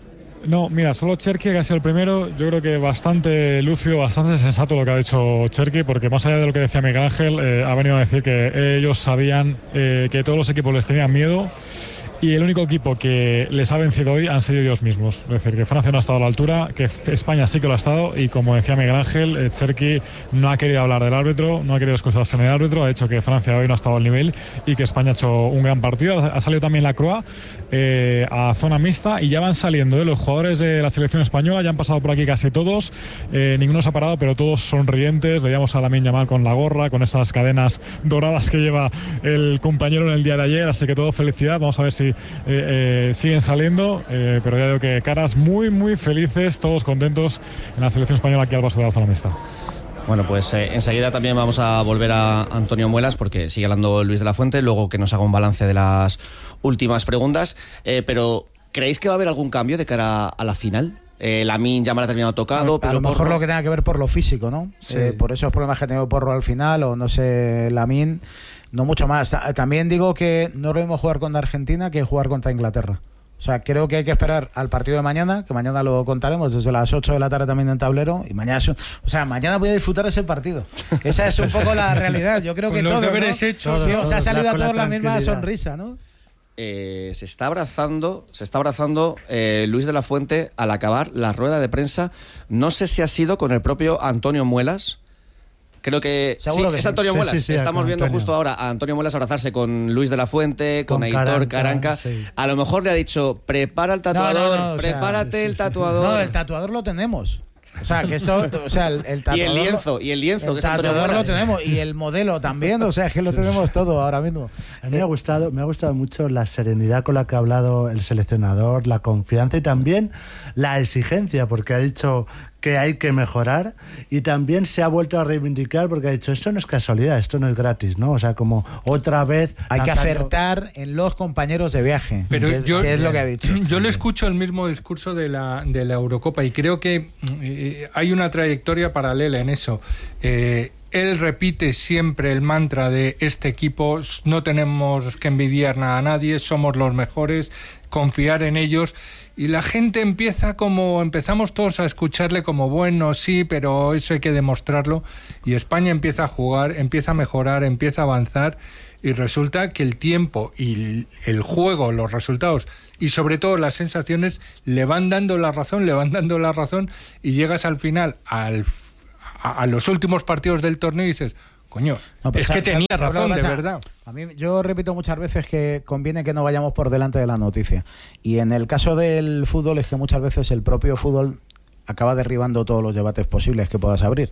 No, mira, solo Cherki, que ha sido el primero, yo creo que bastante lúcido, bastante sensato lo que ha dicho Cherki, porque más allá de lo que decía Miguel Ángel, eh, ha venido a decir que ellos sabían eh, que todos los equipos les tenían miedo y el único equipo que les ha vencido hoy han sido ellos mismos. Es decir, que Francia no ha estado a la altura, que España sí que lo ha estado y como decía Miguel Ángel, eh, Cherki no ha querido hablar del árbitro, no ha querido excusarse en el árbitro, ha dicho que Francia hoy no ha estado al nivel y que España ha hecho un gran partido. Ha salido también la Croix eh, a zona mixta y ya van saliendo eh, los jugadores de la selección española, ya han pasado por aquí casi todos, eh, ninguno se ha parado, pero todos sonrientes. Veíamos a Lamine Yamal con la gorra, con esas cadenas doradas que lleva el compañero en el día de ayer, así que todo felicidad. Vamos a ver si Eh, eh, siguen saliendo, eh, pero ya digo que caras muy muy felices, todos contentos en la selección española aquí al paso de la zona mixta. Bueno, pues eh, enseguida también vamos a volver a Antonio Muelas porque sigue hablando Luis de la Fuente, luego que nos haga un balance de las últimas preguntas, eh, pero ¿creéis que va a haber algún cambio de cara a la final? Eh, Lamine Yamal ha terminado tocado, A pero lo mejor Porro- lo que tenga que ver por lo físico, ¿no? Sí. Eh, por esos problemas que ha tenido Porro al final, o no sé, Lamine, no mucho más. Ta- También digo que no es lo mismo jugar contra Argentina que jugar contra Inglaterra. O sea, creo que hay que esperar al partido de mañana, que mañana lo contaremos desde las ocho de la tarde también en tablero, y mañana es un- o sea, mañana voy a disfrutar ese partido. Esa es un poco la realidad. Yo creo Con que los todos, deberes ¿no? hechos. Sí, o sea, ha Todos, salido ya a con la todos la misma tranquilidad. sonrisa, ¿no? Eh, se está abrazando, se está abrazando eh, Luis de la Fuente al acabar la rueda de prensa. No sé si ha sido con el propio Antonio Muelas. Creo que, Seguro sí, que es sí. Antonio Sí, Muelas. sí, sí, Estamos con viendo Antonio. justo ahora a Antonio Muelas abrazarse con Luis de la Fuente, con, Con Aitor Caranca, Caranca. sí. A lo mejor le ha dicho, prepara el tatuador, No, no, no, o sea, prepárate sí, el sí. tatuador. No, el tatuador lo tenemos. O sea, que esto, o sea, el, el y tatuador el lo- lienzo, y el lienzo, el que es Antonio tatuador lo Muelas. tenemos y el modelo también, o sea, es que lo tenemos todo ahora mismo. A mí me ha gustado, me ha gustado mucho la serenidad con la que ha hablado el seleccionador, la confianza y también la exigencia, porque ha dicho que hay que mejorar y también se ha vuelto a reivindicar porque ha dicho esto no es casualidad, esto no es gratis, ¿no? O sea, como otra vez Hay que lanzando- acertar en los compañeros de viaje, Pero que, es- yo, que es lo que ha dicho. Yo le escucho el mismo discurso de la, de la Eurocopa y creo que eh, hay una trayectoria paralela en eso. Eh, él repite siempre el mantra de este equipo, no tenemos que envidiar nada a nadie, somos los mejores, confiar en ellos. y la gente empieza como, empezamos todos a escucharle como bueno, sí, pero eso hay que demostrarlo, y España empieza a jugar, empieza a mejorar, empieza a avanzar, y resulta que el tiempo y el juego, los resultados y sobre todo las sensaciones le van dando la razón, le van dando la razón, y llegas al final, al, a, a los últimos partidos del torneo y dices, coño, no, es que tenía razón, de verdad. A mí, yo repito muchas veces que conviene que no vayamos por delante de la noticia. Y en el caso del fútbol es que muchas veces el propio fútbol acaba derribando todos los debates posibles que puedas abrir.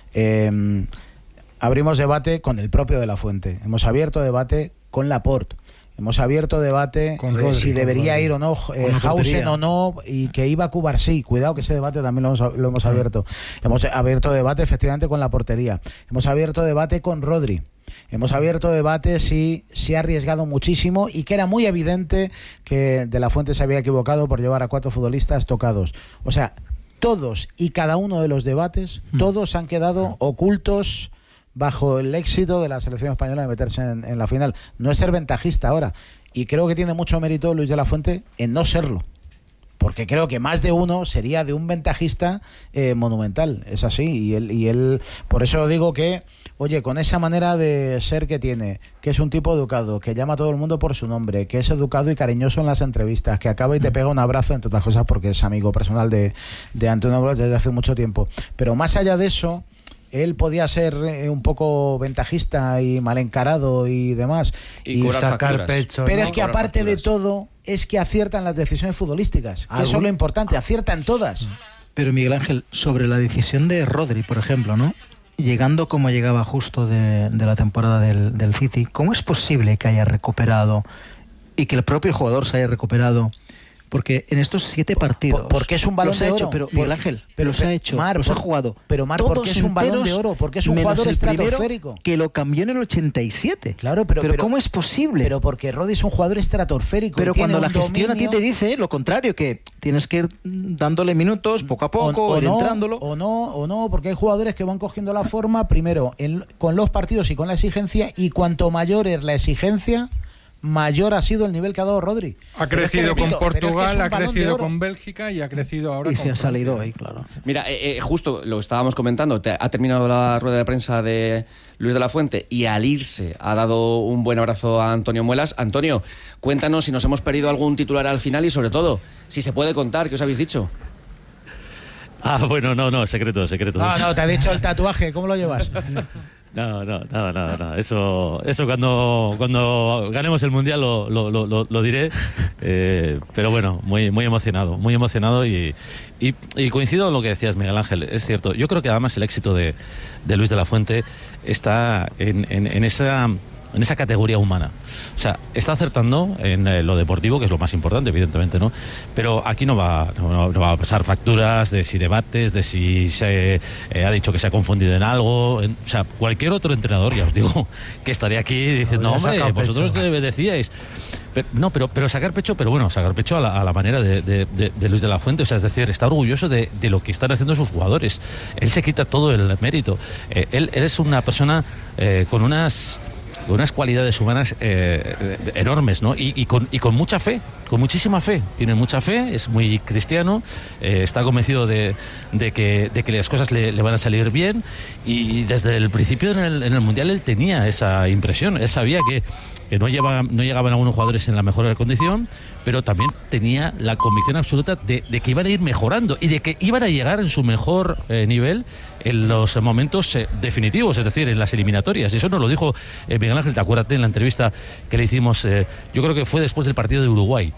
Eh, abrimos debate con el propio De La Fuente. Hemos abierto debate con Laporte. Hemos abierto debate con Rodri, si debería Rodri. ir o no eh, Hausen o no, y que iba a Cubar sí. Cuidado que ese debate también lo hemos, lo hemos abierto. Hemos abierto debate efectivamente con la portería. Hemos abierto debate con Rodri. Hemos abierto debate si se ha arriesgado muchísimo y que era muy evidente que De La Fuente se había equivocado por llevar a cuatro futbolistas tocados. O sea, todos y cada uno de los debates, hmm. todos han quedado ocultos bajo el éxito de la selección española de meterse en, en la final. No es ser ventajista ahora, y creo que tiene mucho mérito Luis de la Fuente en no serlo, porque creo que más de uno sería de un ventajista eh, monumental, es así, y él, y él, por eso digo que, oye, con esa manera de ser que tiene, que es un tipo educado, que llama a todo el mundo por su nombre, que es educado y cariñoso en las entrevistas, que acaba y te pega un abrazo, entre otras cosas porque es amigo personal de, de Antonio Bolas desde hace mucho tiempo, pero más allá de eso, él podía ser eh, un poco ventajista y mal encarado y demás, y, y sacar facturas. pecho, pero ¿no? es que cobrar aparte facturas. de todo es que aciertan las decisiones futbolísticas, que eso es lo importante, aciertan todas. Pero Miguel Ángel, sobre la decisión de Rodri, por ejemplo, ¿no? Llegando como llegaba justo de, de la temporada del, del City, ¿cómo es posible que haya recuperado y que el propio jugador se haya recuperado? Porque en estos siete partidos... Porque es un balón de oro. Hecho, pero Miguel Ángel, pero los ha hecho, Mar, los por, ha jugado. Pero Mar, porque es un balón de oro, porque es un jugador estratosférico. Que lo cambió en el ochenta y siete. Claro, pero, pero, pero ¿cómo es posible? Pero porque Rodri es un jugador estratosférico. Pero y cuando tiene la gestión dominio... a ti te dice lo contrario, que tienes que ir dándole minutos poco a poco, o, o ir no, entrándolo. O no, o no, porque hay jugadores que van cogiendo la forma, primero, en, con los partidos y con la exigencia, y cuanto mayor es la exigencia, mayor ha sido el nivel que ha dado Rodri. Ha crecido es que, repito, con Portugal, es que es ha crecido con Bélgica y ha crecido ahora y con se ha salido ahí, claro. Mira, eh, eh, justo lo estábamos comentando, te, ha terminado la rueda de prensa de Luis de la Fuente y al irse ha dado un buen abrazo a Antonio Muelas. Antonio, cuéntanos si nos hemos perdido algún titular al final y sobre todo, si se puede contar, ¿qué os habéis dicho? Ah, bueno, no, no, secreto, secreto. No, no, te ha dicho el tatuaje, ¿cómo lo llevas? No, no, nada, nada, nada. Eso, eso cuando, cuando ganemos el Mundial lo, lo, lo, lo diré. Eh, pero bueno, muy, muy emocionado, muy emocionado y, y, y coincido en lo que decías, Miguel Ángel. Es cierto. Yo creo que además el éxito de, de Luis de la Fuente está en, en, en esa... en esa categoría humana. O sea, está acertando en eh, lo deportivo, que es lo más importante, evidentemente, ¿no? Pero aquí no va, no, no va a pasar facturas de si debates, de si se eh, ha dicho que se ha confundido en algo. En, o sea, cualquier otro entrenador, ya os digo, que estaría aquí diciendo, no, hombre, vosotros pecho. decíais... Pero, no, pero, pero sacar pecho, pero bueno, sacar pecho a la, a la manera de, de, de, de Luis de la Fuente, o sea, es decir, está orgulloso de, de lo que están haciendo sus jugadores. Él se quita todo el mérito. Eh, él, él es una persona eh, con unas... unas cualidades humanas eh, enormes, ¿no? Y, y, con, y con mucha fe, con muchísima fe. Tiene mucha fe, es muy cristiano, eh, está convencido de, de, que, de que las cosas le, le van a salir bien, y desde el principio en el, en el Mundial él tenía esa impresión. Él sabía que, que no, lleva, no llegaban algunos jugadores en la mejor condición, pero también tenía la convicción absoluta de, de que iban a ir mejorando y de que iban a llegar en su mejor eh, nivel en los momentos eh, definitivos, es decir, en las eliminatorias. Y eso nos lo dijo eh, Miguel Ángel, te acuérdate en la entrevista que le hicimos, eh, yo creo que fue después del partido de Uruguay,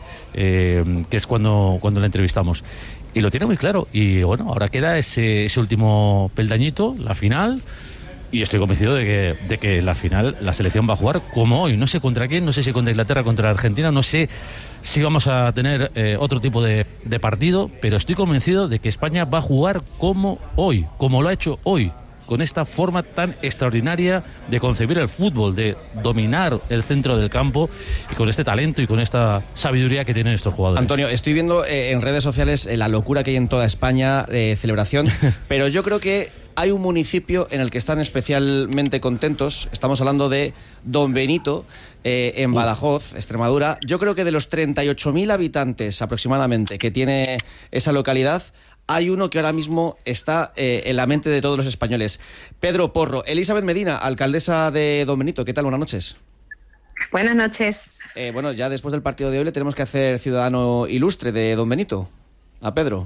eh, que es cuando, cuando le entrevistamos. Y lo tiene muy claro. Y bueno, ahora queda ese, ese último peldañito, la final. Y estoy convencido de que, de que la final la selección va a jugar como hoy. No sé contra quién, no sé si contra Inglaterra, contra Argentina, no sé si vamos a tener eh, otro tipo de, de partido, pero estoy convencido de que España va a jugar como hoy, como lo ha hecho hoy, con esta forma tan extraordinaria de concebir el fútbol, de dominar el centro del campo, y con este talento y con esta sabiduría que tienen estos jugadores. Antonio, estoy viendo eh, en redes sociales eh, la locura que hay en toda España de celebración, pero yo creo que hay un municipio en el que están especialmente contentos. Estamos hablando de Don Benito, eh, en Badajoz, Extremadura. Yo creo que de los treinta y ocho mil habitantes aproximadamente que tiene esa localidad, hay uno que ahora mismo está eh, en la mente de todos los españoles. Pedro Porro. Elizabeth Medina, alcaldesa de Don Benito. ¿Qué tal? Buenas noches. Buenas noches. Eh, bueno, ya después del partido de hoy le tenemos que hacer ciudadano ilustre de Don Benito. A Pedro.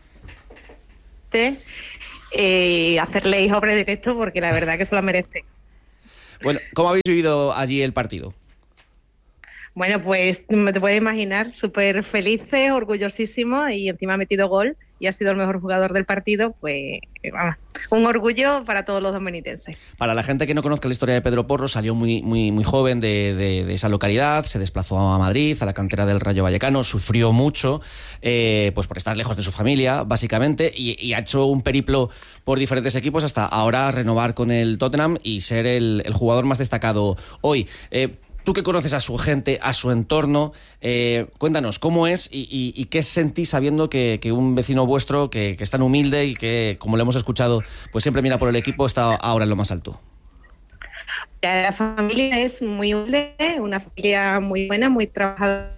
Eh, hacerle hijo predilecto porque la verdad que se lo merece. Bueno, ¿cómo habéis vivido allí el partido? Bueno, pues te puedes imaginar, súper felices, orgullosísimos y encima ha metido gol y ha sido el mejor jugador del partido, pues vamos, un orgullo para todos los dominiquenses. Para la gente que no conozca la historia de Pedro Porro, salió muy muy muy joven de, de, de esa localidad, se desplazó a Madrid, a la cantera del Rayo Vallecano, sufrió mucho, eh, pues por estar lejos de su familia, básicamente, y, y ha hecho un periplo por diferentes equipos hasta ahora renovar con el Tottenham y ser el, el jugador más destacado hoy. Eh, Tú que conoces a su gente, a su entorno, eh, cuéntanos, ¿cómo es y, y, y qué sentís sabiendo que, que un vecino vuestro que, que es tan humilde y que, como lo hemos escuchado, pues siempre mira por el equipo, está ahora en lo más alto? La familia es muy humilde, una familia muy buena, muy trabajadora.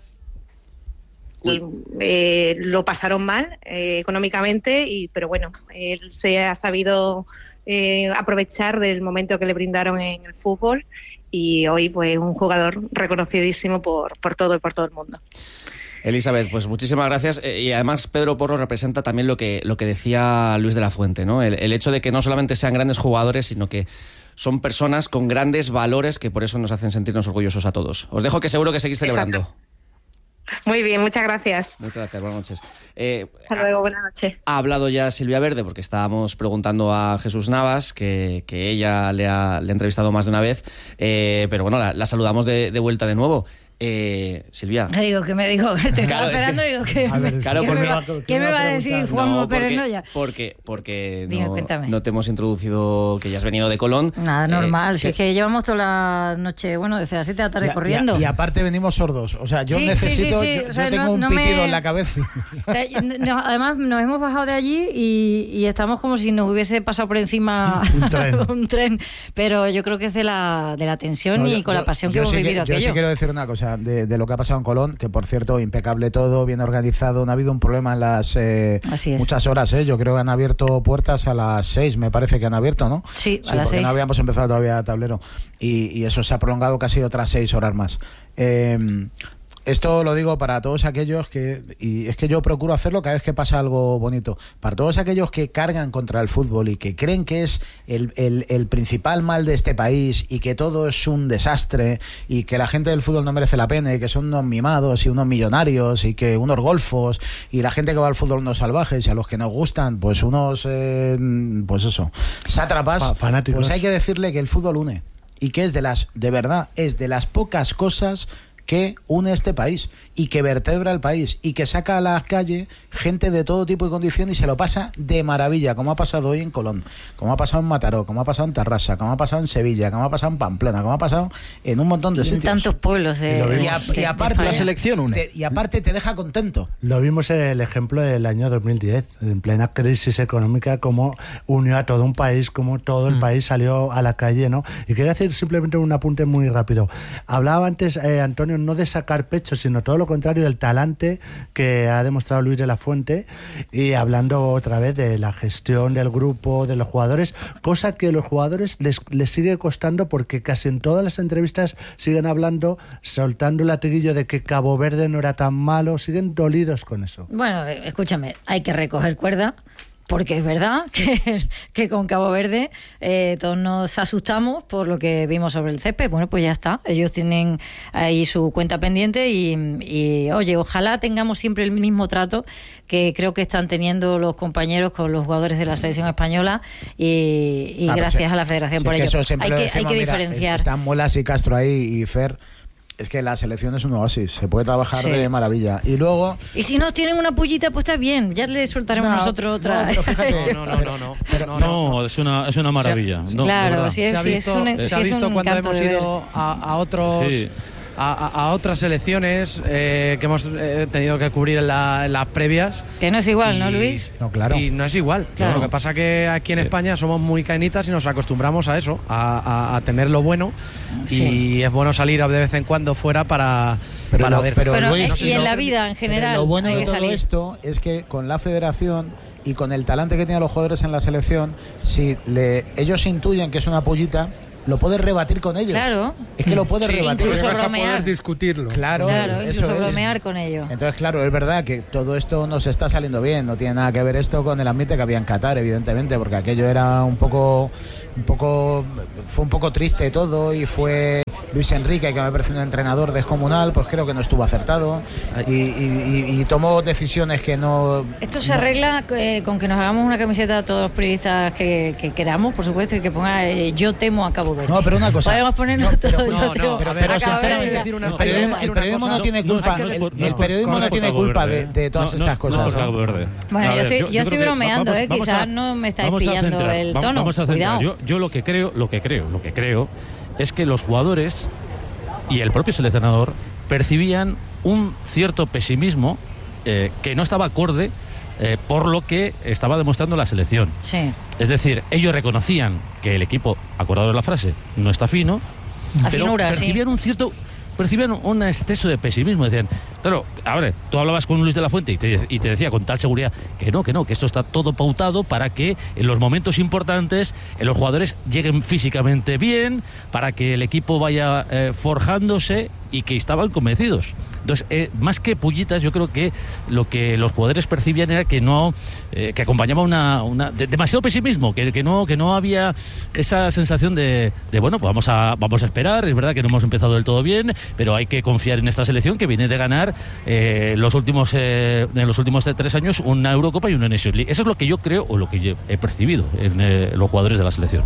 Y, eh, lo pasaron mal eh, económicamente, y pero bueno, él se ha sabido eh, aprovechar del momento que le brindaron en el fútbol. Y hoy, pues, un jugador reconocidísimo por, por todo y por todo el mundo. Elizabeth, pues muchísimas gracias. Eh, y además Pedro Porro representa también lo que, lo que decía Luis de la Fuente, ¿no? El, el hecho de que no solamente sean grandes jugadores, sino que son personas con grandes valores que por eso nos hacen sentirnos orgullosos a todos. Os dejo, que seguro que seguís celebrando. Exacto. Muy bien, muchas gracias. Muchas gracias, buenas noches. Eh, Hasta luego, buenas noches. Ha hablado ya Silvia Verde, porque estábamos preguntando a Jesús Navas, que, que ella le ha, le ha entrevistado más de una vez, eh, pero bueno, la, la saludamos de, de vuelta de nuevo. Eh, Silvia. Me digo, que me digo, te estaba Claro, es esperando que- y digo, ¿qué, A ver, me- claro, ¿qué porque- me va, ¿qué me va a decir Juanmo No, Pérez porque, Noya? porque, porque Dime, no, cuéntame. no te hemos introducido que ya has venido de Colón. Nada, normal, Eh, si es que llevamos toda la noche, bueno, desde las siete de la tarde Y a- corriendo. Y, a- y aparte venimos sordos. O sea, yo Sí, sí, necesito. sí, sí. Yo, O sea, yo tengo no- un no pitido me- en la cabeza. O sea, no- además, nos hemos bajado de allí y, y estamos como si nos hubiese pasado por encima Un tren. un tren. Pero yo creo que es de la, de la tensión No, y yo- con la yo- pasión que yo hemos sí vivido Yo sí aquello. quiero decir una cosa de, de lo que ha pasado en Colón, que por cierto, impecable todo, bien organizado. No ha habido un problema en las eh, Así es. muchas horas. ¿eh? Yo creo que han abierto puertas a las seis, me parece que han abierto, ¿no? Sí, a las porque seis. no habíamos empezado todavía tablero. Y, y eso se ha prolongado casi otras seis horas más. Eh, Esto lo digo para todos aquellos que, y es que yo procuro hacerlo cada vez que pasa algo bonito, para todos aquellos que cargan contra el fútbol y que creen que es el, el, el principal mal de este país y que todo es un desastre y que la gente del fútbol no merece la pena y que son unos mimados y unos millonarios y que unos golfos y la gente que va al fútbol unos salvajes y a los que nos gustan pues unos, eh, pues eso, sátrapas, Fa- fanáticos. pues hay que decirle que el fútbol une y que es de las, de verdad, es de las pocas cosas que une este país y que vertebra el país y que saca a la calle gente de todo tipo y condición y se lo pasa de maravilla, como ha pasado hoy en Colón, como ha pasado en Mataró, como ha pasado en Tarrasa, como ha pasado en Sevilla, como ha pasado en Pamplona, como ha pasado en un montón de Y en sitios. tantos pueblos de- y, a- de- y de aparte España. La selección une. Te- y aparte te deja contento. Lo vimos en el ejemplo del año dos mil diez, en plena crisis económica, cómo unió a todo un país, cómo todo el Mm. país salió a la calle, ¿no? Y quería decir simplemente un apunte muy rápido. Hablaba antes, eh, Antonio, no de sacar pecho, sino todo lo contrario, del talante que ha demostrado Luis de la Fuente, y hablando otra vez de la gestión del grupo, de los jugadores, cosa que a los jugadores les, les sigue costando, porque casi en todas las entrevistas siguen hablando, soltando el latiguillo de que Cabo Verde no era tan malo, siguen dolidos con eso. Bueno, eh, escúchame, hay que recoger cuerda. Porque es verdad que, que con Cabo Verde eh, todos nos asustamos por lo que vimos sobre el césped. Bueno, pues ya está. Ellos tienen ahí su cuenta pendiente y, y, oye, ojalá tengamos siempre el mismo trato que creo que están teniendo los compañeros con los jugadores de la selección española y, y Ah, pues gracias sí. a la Federación Sí, por que ello. eso siempre Hay lo que, decimos, hay que mira, diferenciar. Están Muelas y Castro ahí y Fer. Es que la selección es un oasis, se puede trabajar Sí. de maravilla. Y luego... Y si no tienen una pullita, pues está bien. Ya le soltaremos No, nosotros otra. no, pero fíjate- No, no, no, no. no, no, es una, es una maravilla. No, de Claro, verdad. sí es, se ha sí es visto, un, se sí ha es visto un cuando encanto hemos de ver. ido a, a otros Sí. a, a, a otras selecciones eh, que hemos eh, tenido que cubrir en, la, en las previas. Que no es igual, y, ¿no, Luis? No, claro. Y no es igual. Claro. Lo que pasa que aquí en España somos muy caenitas y nos acostumbramos a eso, a, a, a tener lo bueno. Sí. Y es bueno salir de vez en cuando fuera para, pero para lo, ver. Pero, pero Luis, y en la vida en general. Lo bueno hay de que todo salir. esto es que con la federación y con el talante que tienen los jugadores en la selección, si le, ellos intuyen que es una pollita, lo puedes rebatir con ellos. Claro. Es que lo puedes sí, rebatir. Incluso vas a bromear. poder discutirlo. Claro, claro eso incluso es. bromear con ello. Entonces, claro, es verdad que todo esto nos está saliendo bien. No tiene nada que ver esto con el ambiente que había en Qatar, evidentemente, porque aquello era un poco, un poco, fue un poco triste todo y fue Luis Enrique, que me parece un entrenador descomunal, pues creo que no estuvo acertado y, y, y, y tomó decisiones que no... Esto se arregla eh, con que nos hagamos una camiseta a todos los periodistas que, que queramos, por supuesto, y que ponga eh, yo temo a Cabo Verde. No, pero una cosa... Podemos ponernos no, todos pero, yo no, temo no, pero, a pero Cabo sinceramente, Verde. el periodismo, el periodismo no tiene culpa, el, el periodismo no tiene culpa de, de todas no, estas no, cosas. No, no, bueno, yo, ver, estoy, yo, yo yo estoy bromeando, vamos, eh, vamos quizás a, no me estáis vamos pillando centrar, el vamos, tono. Vamos a centrar. Cuidado. Yo, yo lo que creo, lo que creo, lo que creo es que los jugadores y el propio seleccionador percibían un cierto pesimismo eh, que no estaba acorde eh, por lo que estaba demostrando la selección. Sí. Es decir, ellos reconocían que el equipo, acordados de la frase, no está fino, a pero finura, percibían sí. un cierto percibían un exceso de pesimismo. Decían, claro, a ver, tú hablabas con Luis de la Fuente y te, y te decía con tal seguridad que no, que no, que esto está todo pautado para que en los momentos importantes eh, los jugadores lleguen físicamente bien, para que el equipo vaya eh, forjándose, y que estaban convencidos. Entonces, eh, más que pullitas, yo creo que lo que los jugadores percibían era que no, eh, que acompañaba una, una de, demasiado pesimismo, que, que no, que no había esa sensación de, de bueno, pues vamos a, vamos a esperar. Es verdad que no hemos empezado del todo bien, pero hay que confiar en esta selección que viene de ganar eh, los últimos, eh, en los últimos tres años una Eurocopa y una Nations League. Eso es lo que yo creo o lo que yo he percibido en eh, los jugadores de la selección.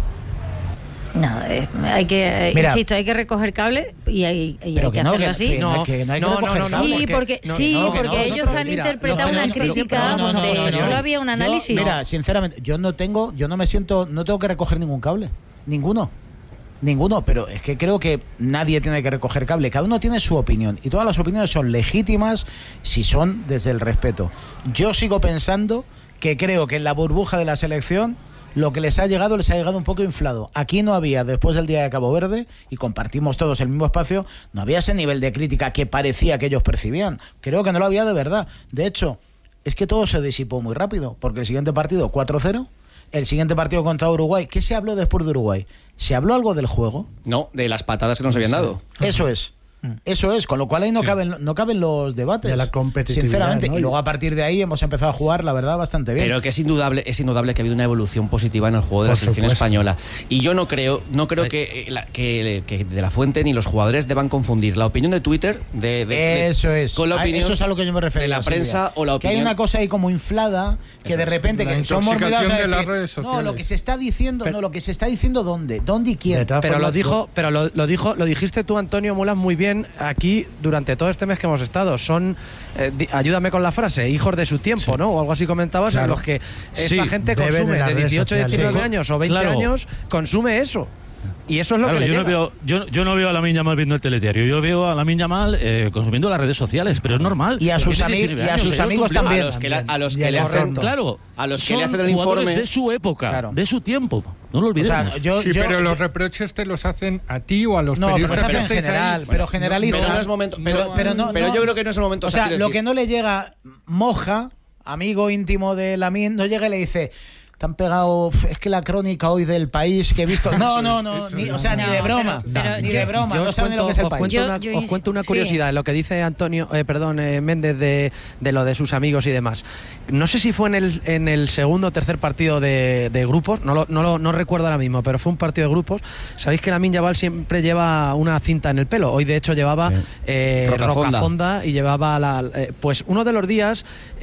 No, eh, hay que, Mira, insisto, hay que recoger cable y hay, y hay pero que, que no, hacerlo que- así. que no- que no hay que no, recoger no, cable. sí, porque, No, sí, no, que porque no, ellos nosotros- han mira, interpretado no, una no, pero- crítica no, no, no, donde no, no, solo no. había un Yo, análisis. mira, sinceramente, yo no tengo, yo no me siento, no tengo que recoger ningún cable, ninguno. Ninguno, pero es que creo que nadie tiene que recoger cable, cada uno tiene su opinión y todas las opiniones son legítimas si son desde el respeto. Yo sigo pensando que creo que en la burbuja de la selección lo que les ha llegado, les ha llegado un poco inflado. Aquí no había, después del día de Cabo Verde, y compartimos todos el mismo espacio, no había ese nivel de crítica que parecía que ellos percibían. Creo que no lo había de verdad. De hecho, es que todo se disipó muy rápido, porque el siguiente partido, cuatro cero, el siguiente partido contra Uruguay, ¿qué se habló después de Uruguay? ¿Se habló algo del juego? No, de las patadas que nos habían dado. Eso es. Eso es, con lo cual ahí no, sí. caben, no caben los debates. De la competitividad, sinceramente, ¿no? y luego a partir de ahí hemos empezado a jugar, la verdad, bastante bien. Pero que es indudable, es indudable que ha habido una evolución positiva en el juego de Por la selección supuesto. española. Y yo no creo, no creo que, eh, la- que, que de la Fuente ni los jugadores deban confundir la opinión de Twitter de, de- de- Eso es. con la Ah, opinión eso es a lo que yo me refería. de la Silvia. prensa o la Que hay opinión. una cosa ahí como inflada que Eso de es. repente La que somos intoxicación obligados a de decir, las redes no, sociales. lo que se está diciendo, no, lo que se está diciendo dónde, dónde y quién. Pero lo dijo, pero lo, lo dijo, lo dijiste tú, Antonio Mulas, muy bien aquí durante todo este mes que hemos estado. Son, eh, di- ayúdame con la frase, hijos de su tiempo, ¿no? O algo así comentabas, Claro. en los que esta Sí, gente deben consume en las de redes dieciocho, sociales. diecinueve Sí. años o veinte Claro. años, consume eso. Y eso es lo Claro, que le yo, no llega. veo, yo, yo no veo a Lamine Yamal viendo el telediario, yo veo a Lamine Yamal eh, consumiendo las redes sociales, pero es normal. Y a sus, Tiene ami- diecinueve y a años, sus ellos amigos cumplen- también. A los que, la- a los Y que el le hacen, correcto. Claro, a los que son le hacen el jugadores informe. de su época, Claro. de su tiempo. No lo O sea, olvidemos. yo, Sí, yo- pero yo- los reproches te los hacen a ti o a los no, pero periodistas se hace que en estáis general, ahí. pero generaliza. Pero no es momento. Pero, pero, pero no, pero no. yo creo que no es el momento. O sea, quiero lo decir- que no le llega Moja, amigo íntimo de Lamine, no llega y le dice: te han pegado, es que la crónica hoy del país que he visto. No, no, no, ni, o sea, ni de broma. pero ni yo- de broma, Yo no os saben cuento, lo que es el os país. cuento Yo- una, yo os ins- cuento una sí. curiosidad, lo que dice Antonio, eh, perdón, eh, Méndez de, de lo de sus amigos y demás. No sé si fue en el, en el segundo o tercer partido de, de grupos, no lo, no lo no recuerdo ahora mismo, pero fue un partido de grupos. Sabéis que Lamine Yamal siempre lleva una cinta en el pelo. Hoy de hecho llevaba Sí. eh, Rocafonda. Rocafonda y llevaba la, eh, pues uno de los días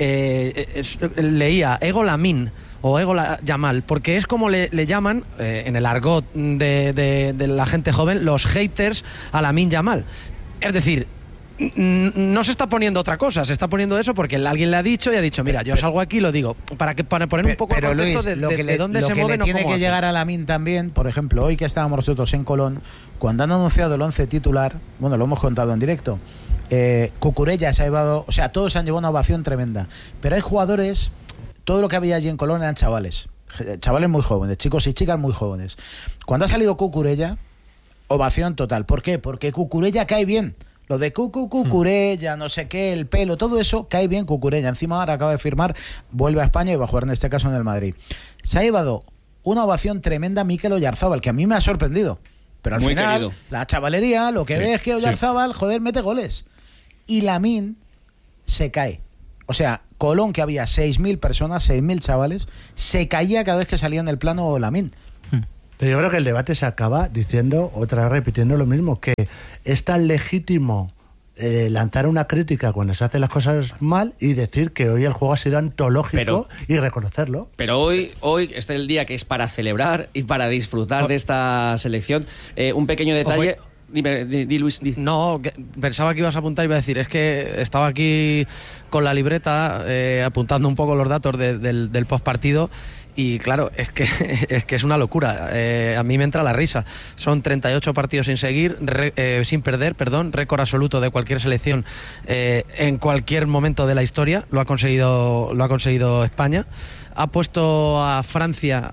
eh, es- leía Ego Lamine o Ego La- Yamal, porque es como le, le llaman eh, en el argot de, de- de la gente joven los haters a Lamine Yamal. Es decir, no se está poniendo otra cosa, se está poniendo eso porque alguien le ha dicho y ha dicho, mira, yo salgo aquí y lo digo, para que para poner un poco pero, el contexto Luis, de, lo de, que de le, dónde lo se que mueve, le no tiene cómo que hace. llegar a Lamine también, por ejemplo, hoy que estábamos nosotros en Colón, cuando han anunciado el once titular, bueno, lo hemos contado en directo, eh, Cucurella se ha llevado, o sea, todos se han llevado una ovación tremenda, pero hay jugadores, todo lo que había allí en Colón eran chavales, chavales muy jóvenes, chicos y chicas muy jóvenes. Cuando ha salido Cucurella, ovación total. ¿Por qué? Porque Cucurella cae bien. Lo de Cucu, Cucurella, no sé qué, el pelo, todo eso cae bien Cucurella. Encima ahora acaba de firmar, vuelve a España y va a jugar en este caso en el Madrid. Se ha llevado una ovación tremenda Mikel Oyarzábal, que a mí me ha sorprendido. Pero al Muy final, querido. la chavalería, lo que Sí, ve es que Oyarzábal, sí. joder, mete goles. Y Lamine se cae. O sea, Colón, que había seis mil personas, seis mil chavales, se caía cada vez que salía en el plano Lamine. Pero yo creo que el debate se acaba diciendo, otra vez repitiendo lo mismo, que es tan legítimo eh, lanzar una crítica cuando se hacen las cosas mal y decir que hoy el juego ha sido antológico Pero- y reconocerlo. Pero hoy, hoy este es el día que es para celebrar y para disfrutar de esta selección. Eh, un pequeño detalle. Dime, di, di, Luis, di. No, que pensaba que ibas a apuntar y iba a decir, es que estaba aquí con la libreta eh, apuntando un poco los datos de, del, del postpartido. Y claro, es que es que es una locura. Eh, a mí me entra la risa. Son treinta y ocho partidos sin seguir, re, eh, sin perder, perdón, récord absoluto de cualquier selección eh, en cualquier momento de la historia. Lo ha conseguido, lo ha conseguido España. Ha puesto a Francia,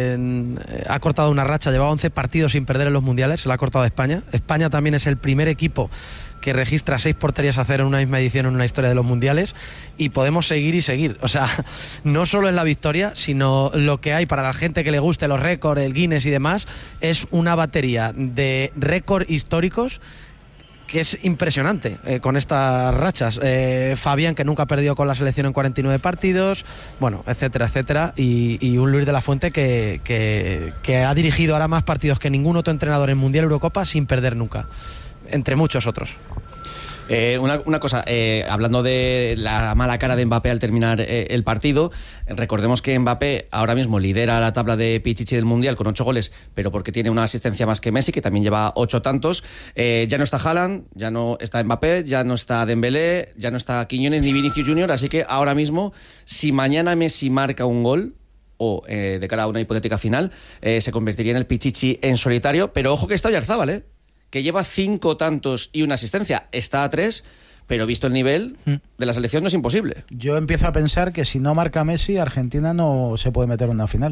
en, eh, ha cortado una racha, llevaba once partidos sin perder en los mundiales, se la ha cortado a España. España también es el primer equipo que registra seis porterías a cero en una misma edición en una historia de los mundiales, y podemos seguir y seguir. O sea, no solo es la victoria, sino lo que hay para la gente que le guste los récords, el Guinness y demás, es una batería de récords históricos que es impresionante eh, con estas rachas. Eh, Fabián, que nunca ha perdido con la selección en cuarenta y nueve partidos, bueno, etcétera, etcétera, y, y un Luis de la Fuente que, que, que ha dirigido ahora más partidos que ningún otro entrenador en Mundial Eurocopa sin perder nunca, entre muchos otros. Eh, una, una cosa, eh, hablando de la mala cara de Mbappé al terminar eh, el partido, recordemos que Mbappé ahora mismo lidera la tabla de Pichichi del Mundial con ocho goles, pero porque tiene una asistencia más que Messi, que también lleva ocho tantos. Eh, ya no está Haaland, ya no está Mbappé, ya no está Dembélé, ya no está Quiñones ni Vinicius Junior, así que ahora mismo, si mañana Messi marca un gol, o eh, de cara a una hipotética final, eh, se convertiría en el Pichichi en solitario, pero ojo que está Oyarzábal, ¿eh? que lleva cinco tantos y una asistencia. Está a tres, pero visto el nivel de la selección no es imposible. Yo empiezo a pensar que si no marca Messi, Argentina no se puede meter en una final.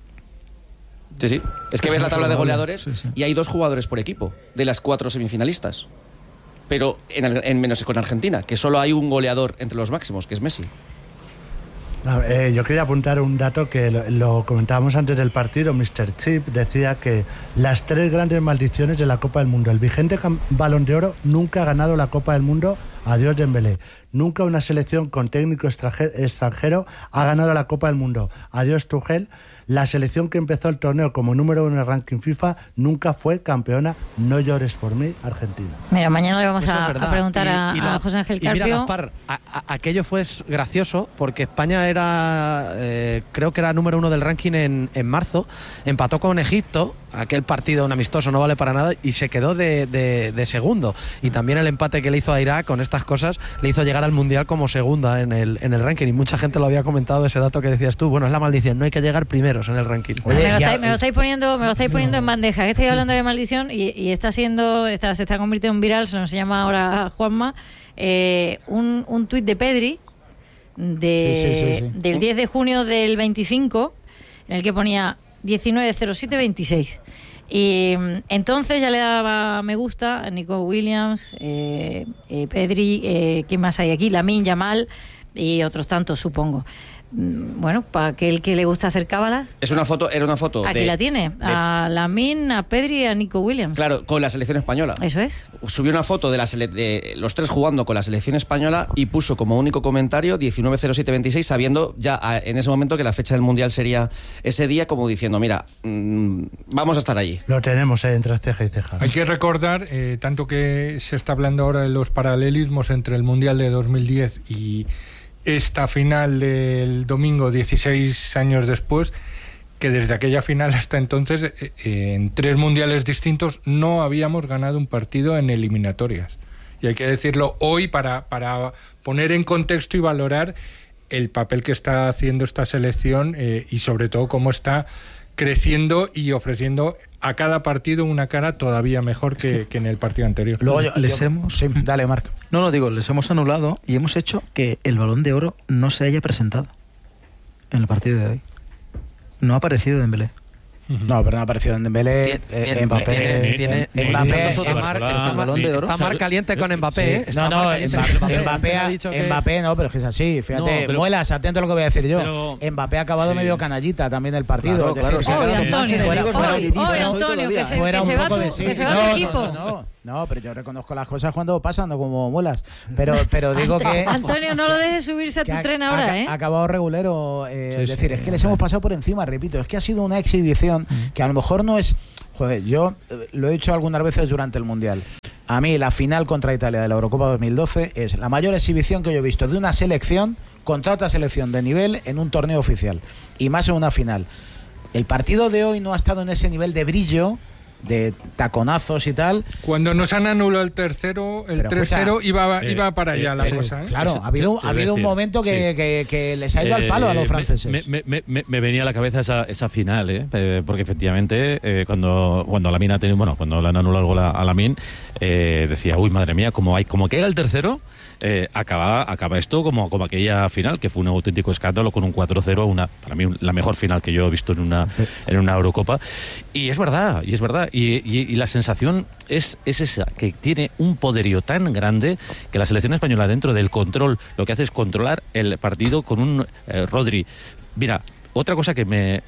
Sí, sí. Es que ves la tabla de goleadores y hay dos jugadores por equipo de las cuatro semifinalistas. Pero en, en menos con Argentina, que solo hay un goleador entre los máximos, que es Messi. No, eh, yo quería apuntar un dato que lo, lo comentábamos antes del partido. mister Chip decía que las tres grandes maldiciones de la Copa del Mundo: el vigente Balón de Oro nunca ha ganado la Copa del Mundo, adiós Dembélé; nunca una selección con técnico extranjero, extranjero ha ganado la Copa del Mundo, adiós Tuchel; la selección que empezó el torneo como número uno en el ranking FIFA nunca fue campeona. No llores por mí, Argentina. Mira, mañana le vamos Eso a, es verdad. a preguntar Y- a, y la- a José Ángel y mira, Carpio. Gaspar, a- a- aquello fue gracioso porque España era, eh, creo que era número uno del ranking en, en marzo, empató con Egipto, aquel partido un amistoso no vale para nada, y se quedó de, de- de segundo. Y también el empate que le hizo a Irak con estas cosas le hizo llegar al Mundial como segunda en el, en el ranking, y mucha gente lo había comentado, ese dato que decías tú. Bueno, es la maldición, no hay que llegar primeros en el ranking. me, lo estáis, me lo estáis poniendo, me lo estáis poniendo en bandeja. Que estáis hablando de maldición y, y está siendo, está, se está convirtiendo en viral, se nos llama ahora Juanma, eh, un, un tuit de Pedri de, Sí, sí, sí, sí. del diez de junio del veinticinco, en el que ponía diecinueve cero siete veintiséis. Y mm, entonces ya le daba me gusta a Nico Williams, eh, eh, Pedri, eh, ¿quién más hay aquí? Lamine Yamal y otros tantos, supongo. Mm, Bueno, para aquel que le gusta hacer cábalas, Es una foto, era una foto aquí de- la tiene. de- A Lamine, a Pedri y a Nico Williams. Claro, con la selección española. Eso es. Subió una foto de, la sele- de los tres jugando con la selección española y puso como único comentario diecinueve cero siete veintiséis, sabiendo ya a- en ese momento que la fecha del Mundial sería ese día, como diciendo, mira, mmm, vamos a estar allí. Lo tenemos eh, entre ceja y ceja. Hay que recordar, eh, tanto que se está hablando ahora de los paralelismos entre el Mundial de dos mil diez y esta final del domingo, dieciséis años después, que desde aquella final hasta entonces, eh, eh, en tres mundiales distintos, no habíamos ganado un partido en eliminatorias. Y hay que decirlo hoy para, para poner en contexto y valorar el papel que está haciendo esta selección eh, y sobre todo cómo está creciendo y ofreciendo a cada partido una cara todavía mejor que, que en el partido anterior. Luego yo, les yo, hemos... Sí, dale, Marc. No, no, digo, les hemos anulado y hemos hecho que el Balón de Oro no se haya presentado en el partido de hoy. No ha aparecido Dembélé. No, pero no ha aparecido en Dembélé, eh, Mbappé, tiene, tiene, eh, Mbappé, está Mar, está, Mar, está Mar caliente con Mbappé, sí. ¿eh? Está No, no, Mbappé, Mbappé, Mbappé, ha dicho que... Mbappé no, pero es que es así, fíjate, no, pero, Muelas, atento a lo que voy a decir yo. Pero, Mbappé ha acabado sí. medio canallita también el partido. Claro, es decir, claro, claro, Antonio, fuera, hoy, fuera, hoy, hoy, Antonio, que se, que se va tu, de sí. que se va no, tu equipo. No, no, no. No, pero yo reconozco las cosas cuando pasan, no como Muelas. Pero, pero digo que... Antonio, no lo dejes subirse a tu tren ahora, ¿eh? Ha acabado regulero, eh, sí, es decir, sí, es que les hemos pasado por encima, repito, es que ha sido una exhibición que a lo mejor no es... Joder, yo lo he dicho algunas veces durante el Mundial. A mí la final contra Italia de la Eurocopa dos mil doce es la mayor exhibición que yo he visto de una selección contra otra selección de nivel en un torneo oficial. Y más en una final. El partido de hoy no ha estado en ese nivel de brillo, de taconazos y tal. Cuando nos han anulado el tercero, el tres cero iba, eh, iba para allá eh, la eh, cosa. ¿eh? Claro, ha habido, ha habido un momento que, sí. que, que les ha ido eh, al palo a los franceses. Me, me, me, me venía a la cabeza esa, esa final, ¿eh? Eh, porque efectivamente eh, cuando cuando Lamine ha tenido, bueno, cuando le han anulado el gol a, a Lamine, eh, decía, uy, madre mía, como hay como caiga el tercero, eh, acaba acaba esto como, como aquella final, que fue un auténtico escándalo con un cuatro cero, una para mí la mejor final que yo he visto en una en una Eurocopa. Y es verdad, y es verdad. Y, y, y la sensación es, es esa, que tiene un poderío tan grande que la selección española dentro del control lo que hace es controlar el partido con un eh, Rodri. Mira, otra cosa que me...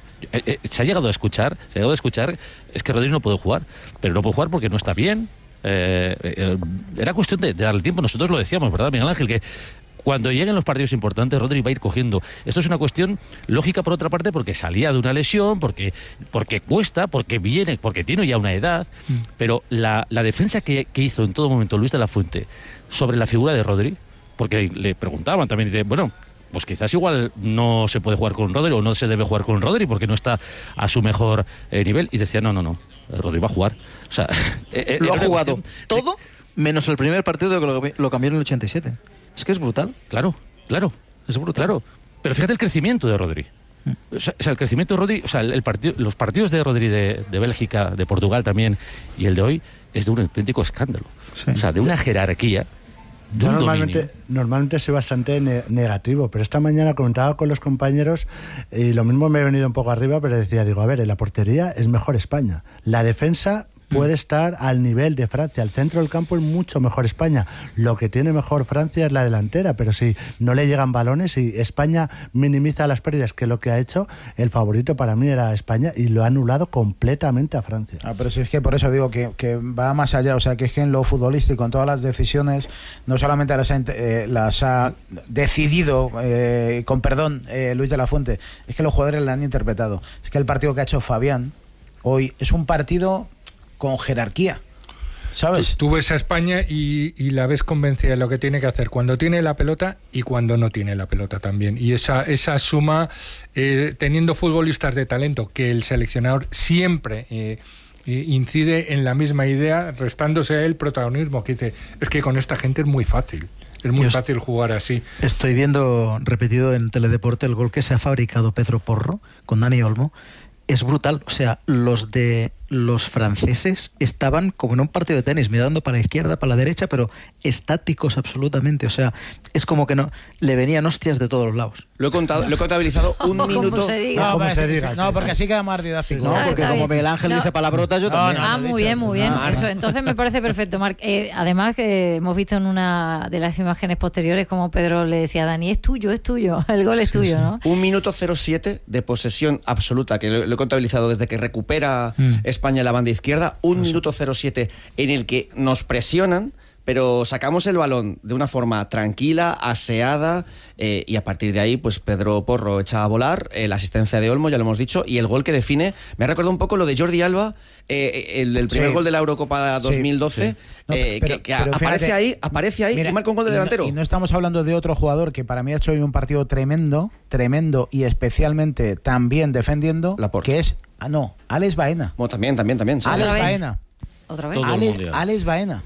se ha llegado a escuchar, se ha llegado a escuchar es que Rodri no puede jugar, pero no puede jugar porque no está bien. Eh, eh, era cuestión de, de darle tiempo, nosotros lo decíamos, ¿verdad, Miguel Ángel? Que cuando lleguen los partidos importantes, Rodri va a ir cogiendo. Esto es una cuestión lógica, por otra parte, porque salía de una lesión, porque, porque cuesta, porque viene, porque tiene ya una edad. Mm. Pero la, la defensa que, que hizo en todo momento Luis de la Fuente sobre la figura de Rodri, porque le preguntaban también, dice, bueno, pues quizás igual no se puede jugar con Rodri o no se debe jugar con Rodri porque no está a su mejor eh, nivel. Y decía, no, no, no, Rodri va a jugar. O sea, eh, lo ha jugado todo menos el primer partido que lo, lo cambió en el ochenta y siete. Es que es brutal. Claro, claro. Es brutal. Claro. Pero fíjate el crecimiento de Rodri. O sea, o sea el crecimiento de Rodri, o sea, el, el partido, los partidos de Rodri de, de Bélgica, de Portugal también, y el de hoy, es de un auténtico escándalo. Sí. O sea, de una jerarquía. Yo normalmente, normalmente soy bastante ne- negativo, pero esta mañana comentaba con los compañeros y lo mismo me he venido un poco arriba, pero decía, digo, a ver, en la portería es mejor España. La defensa puede estar al nivel de Francia. El centro del campo es mucho mejor España. Lo que tiene mejor Francia es la delantera, pero si no le llegan balones y España minimiza las pérdidas, que es lo que ha hecho, el favorito para mí era España y lo ha anulado completamente a Francia. Ah, pero si es que por eso digo que, que va más allá, o sea, que es que en lo futbolístico, en todas las decisiones, no solamente las ha, eh, las ha decidido, eh, con perdón, eh, Luis de la Fuente, es que los jugadores la han interpretado. Es que el partido que ha hecho Fabián hoy es un partido con jerarquía, ¿sabes? Tú, tú ves a España y, y la ves convencida de lo que tiene que hacer cuando tiene la pelota y cuando no tiene la pelota también. Y esa, esa suma, eh, teniendo futbolistas de talento, que el seleccionador siempre eh, eh, incide en la misma idea, restándose a él protagonismo, que dice, es que con esta gente es muy fácil. Es muy Dios, fácil jugar así. Estoy viendo repetido en Teledeporte el gol que se ha fabricado Pedro Porro con Dani Olmo. Es brutal, o sea, los de los franceses estaban como en un partido de tenis, mirando para la izquierda, para la derecha, pero estáticos absolutamente, o sea, es como que no le venían hostias de todos los lados. Lo he contado, lo he contabilizado un ¿Cómo minuto. Se diga? No, ¿Cómo pues, se diga? No, porque así queda más didáctico. No, porque como Miguel Ángel no. dice palabrotas, yo también. No, no, ah, muy bien, muy bien. No, Eso, entonces me parece perfecto, Marc. Eh, además, que hemos visto en una de las imágenes posteriores como Pedro le decía a Dani, es tuyo, es tuyo, el gol es sí, tuyo, sí. ¿no? Un minuto cero siete de posesión absoluta, que lo, lo he contabilizado desde que recupera mm. España la banda izquierda. Un no minuto cero siete en el que nos presionan, pero sacamos el balón de una forma tranquila, aseada, eh, y a partir de ahí, pues Pedro Porro echa a volar, eh, la asistencia de Olmo, ya lo hemos dicho, y el gol que define, me ha recordado un poco lo de Jordi Alba, eh, el, el primer sí. gol de la Eurocopa dos mil doce, sí, sí. No, eh, pero, que, que pero aparece fíjate, ahí, aparece ahí mira, y marca un gol de delantero. Y no, y no estamos hablando de otro jugador que para mí ha hecho hoy un partido tremendo, tremendo y especialmente también defendiendo, que es, ah no, Alex Baena. Bueno, también, también, también. Sí. Alex Baena. ¿Otra vez? Alex, Alex Baena.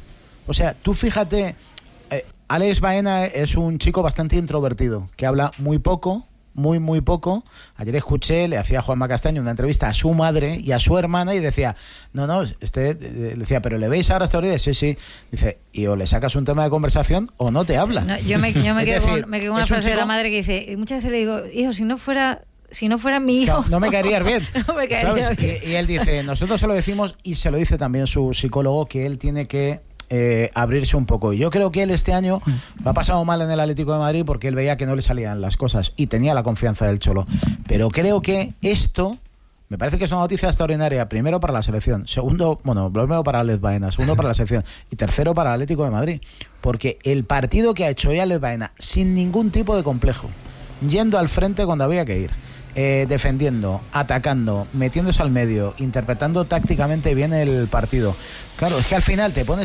O sea, tú fíjate, eh, Alex Baena es un chico bastante introvertido, que habla muy poco, muy, muy poco. Ayer escuché, le hacía a Juanma Castaño una entrevista a su madre y a su hermana y decía, no, no, este, le decía, ¿pero le veis ahora esta hora? Sí, sí. Dice, y o le sacas un tema de conversación o no te habla. No, yo me, yo me quedo decir, con, me quedo con una frase un de la madre que dice, y muchas veces le digo, hijo, si no fuera... Si no fuera mi hijo... No, no me caerías bien. no me caería ¿sabes? bien. Y, y él dice, nosotros se lo decimos, y se lo dice también su psicólogo, que él tiene que eh, abrirse un poco. Y yo creo que él este año lo ha pasado mal en el Atlético de Madrid porque él veía que no le salían las cosas y tenía la confianza del Cholo. Pero creo que esto... Me parece que es una noticia extraordinaria, primero para la selección, segundo, bueno, primero para Alex Baena, segundo para la selección y tercero para el Atlético de Madrid. Porque el partido que ha hecho hoy Alex Baena, sin ningún tipo de complejo, yendo al frente cuando había que ir, Eh, defendiendo, atacando, metiéndose al medio, interpretando tácticamente bien el partido. Claro, es que al final te pones